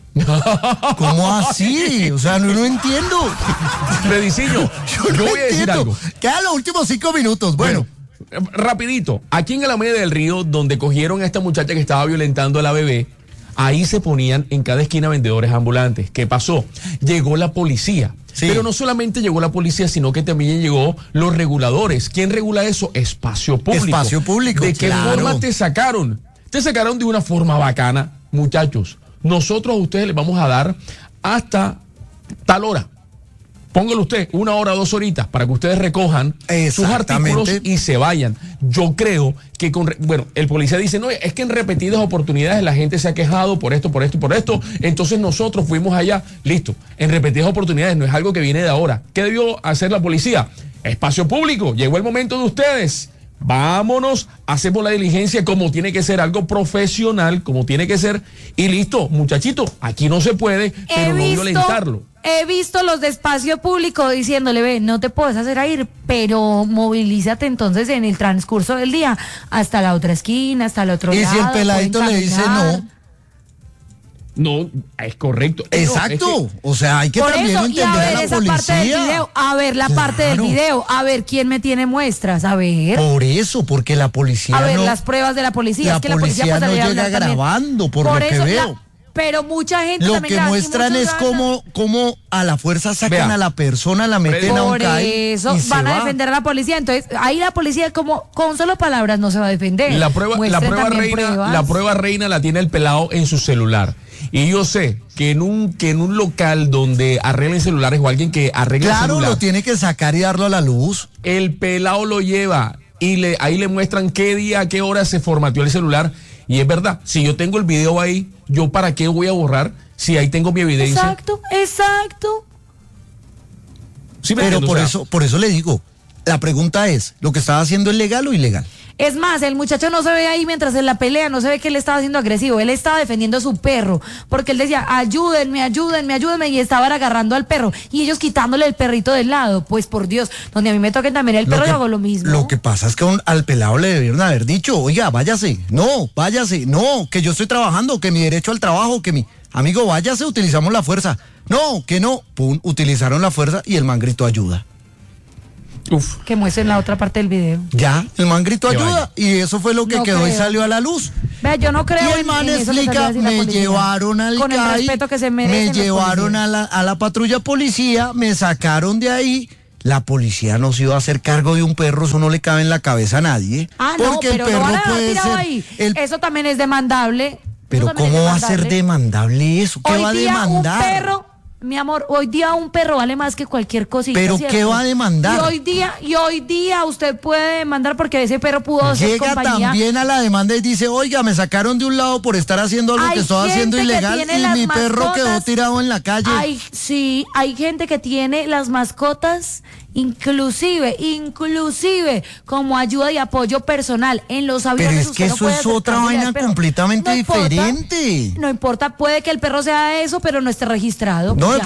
S1: ¿Cómo así? O sea, no lo entiendo.
S2: Frediciño, yo,
S1: no
S2: voy a decir
S1: entiendo.
S2: algo.
S1: Quedan los últimos cinco minutos. Bueno,
S2: Bueno, rapidito. Aquí en Alameda del Río, donde cogieron a esta muchacha que estaba violentando a la bebé, ahí se ponían en cada esquina vendedores ambulantes. ¿Qué pasó? Llegó la policía.
S1: Sí.
S2: Pero no solamente llegó la policía, sino que también llegó los reguladores. ¿Quién regula eso? Espacio público.
S1: Espacio público,
S2: ¿De qué
S1: claro.
S2: forma te sacaron? Te sacaron de una forma bacana, muchachos. Nosotros a ustedes les vamos a dar hasta tal hora. Póngalo usted una hora, dos horitas para que ustedes recojan sus artículos y se vayan. Yo creo que con, bueno, el policía dice, no, es que en repetidas oportunidades la gente se ha quejado por esto, por esto y por esto. Entonces nosotros fuimos allá, listo. En repetidas oportunidades, no es algo que viene de ahora. ¿Qué debió hacer la policía? Espacio público, llegó el momento de ustedes. Vámonos, hacemos la diligencia como tiene que ser, algo profesional, como tiene que ser, y listo, muchachito, aquí no se puede, pero no violentarlo.
S5: He visto los de espacio público diciéndole, ve, no te puedes hacer a ir, pero movilízate entonces en el transcurso del día hasta la otra esquina, hasta el otro lado.
S1: Y si el peladito le dice no.
S2: No, es correcto.
S1: Exacto.
S2: No, es que,
S1: o sea, hay que
S5: por
S1: también
S5: eso,
S1: entender
S5: y a ver
S1: a la
S5: esa
S1: policía.
S5: parte del video, a ver la
S1: Claro.
S5: parte del video, a ver quién me tiene muestras, a ver.
S1: Por eso, porque la policía
S5: A ver,
S1: no,
S5: las pruebas de la policía.
S1: la
S5: es que la policía
S1: policía
S5: puede
S1: no
S5: salir a
S1: llega
S5: hablar también.
S1: grabando, por,
S5: Por
S1: lo que
S5: eso,
S1: veo.
S5: la- pero mucha gente
S1: Lo
S5: también
S1: que
S5: la- y
S1: muestran
S5: muchos
S1: es
S5: hablan.
S1: cómo, cómo a la fuerza sacan
S2: Vea.
S1: a la persona, la meten a un
S5: Por
S1: CAI
S5: eso
S1: y se
S5: van a
S1: va.
S5: defender a la policía. Entonces, ahí la policía como con solo palabras no se va a defender.
S2: La prueba, la
S5: Muestren
S2: prueba
S5: también
S2: reina,
S5: pruebas.
S2: la prueba reina la tiene el pelado en su celular. Y yo sé que en un, que en un local donde arreglen celulares o alguien que arregle
S1: Claro,
S2: celular,
S1: lo tiene que sacar y darlo a la luz.
S2: el pelado lo lleva y le, ahí le muestran qué día, a qué hora se formateó el celular. Y es verdad, si yo tengo el video ahí, ¿yo para qué voy a borrar si ahí tengo mi evidencia?
S5: Exacto, exacto.
S2: ¿Sí me
S1: Pero
S2: entiendo?
S1: por
S2: O sea,
S1: eso, por eso le digo, la pregunta es, ¿lo que estaba haciendo es legal o ilegal?
S5: Es más, el muchacho no se ve ahí mientras en la pelea, no se ve que él estaba siendo agresivo, él estaba defendiendo a su perro, porque él decía, ayúdenme, ayúdenme, ayúdenme, y estaban agarrando al perro, y ellos quitándole el perrito del lado. Pues por Dios, donde a mí me toquen también el
S1: Lo
S5: perro,
S1: que-
S5: yo hago lo mismo.
S1: Lo que pasa es que un- al pelado le debieron haber dicho, oiga, váyase, no, váyase, no, que yo estoy trabajando, que mi derecho al trabajo, que mi amigo, váyase, utilizamos la fuerza. No, que no, pum, utilizaron la fuerza y el man gritó ayuda.
S2: uf.
S5: Que muestren la otra parte del video.
S1: Ya, el man gritó
S2: Que
S1: ayuda
S2: vaya.
S1: y eso fue lo que
S5: No
S1: quedó y
S5: creo.
S1: salió a la luz.
S5: Vea, yo no creo
S1: Y el
S5: en-
S1: man
S5: en eso que
S1: explica,
S5: salió a decir la
S1: me
S5: policía.
S1: llevaron al
S5: Con el
S1: CAI,
S5: respeto que se merecen
S1: me
S5: los
S1: llevaron
S5: policías.
S1: a la, a la patrulla policía, me sacaron de ahí. La policía no se iba a hacer cargo de un perro, eso no le cabe en la cabeza a nadie.
S5: Ah, no,
S1: porque
S5: pero
S1: el
S5: lo
S1: perro
S5: van a dejar
S1: puede
S5: tirado
S1: ser.
S5: ahí.
S1: el-
S5: Eso también es demandable.
S1: pero
S5: Eso también
S1: ¿cómo
S5: es
S1: va a ser demandable eso? ¿Qué
S5: Hoy
S1: va a
S5: día
S1: demandar?
S5: un perro, mi amor, hoy día un perro vale más que cualquier cosita.
S1: ¿Pero
S5: ¿cierto?
S1: qué va a demandar?
S5: Y hoy día, y hoy día usted puede demandar porque ese perro pudo ser
S1: Llega
S5: compañía.
S1: también a la demanda y dice, oiga, me sacaron de un lado por estar haciendo algo
S5: Hay
S1: que estaba haciendo
S5: gente que
S1: ilegal
S5: tiene
S1: y
S5: las
S1: mi perro
S5: mascotas.
S1: quedó tirado en la calle.
S5: Hay, sí, hay gente que tiene las mascotas, inclusive, inclusive como ayuda y apoyo personal en los aviones.
S1: Pero es
S5: usted
S1: que
S5: no
S1: eso
S5: puede
S1: es otra
S5: acercarse al
S1: vaina
S5: perro.
S1: completamente
S5: No importa,
S1: diferente.
S5: No importa, puede que el perro sea eso, pero no esté registrado.
S1: No,
S5: Ya.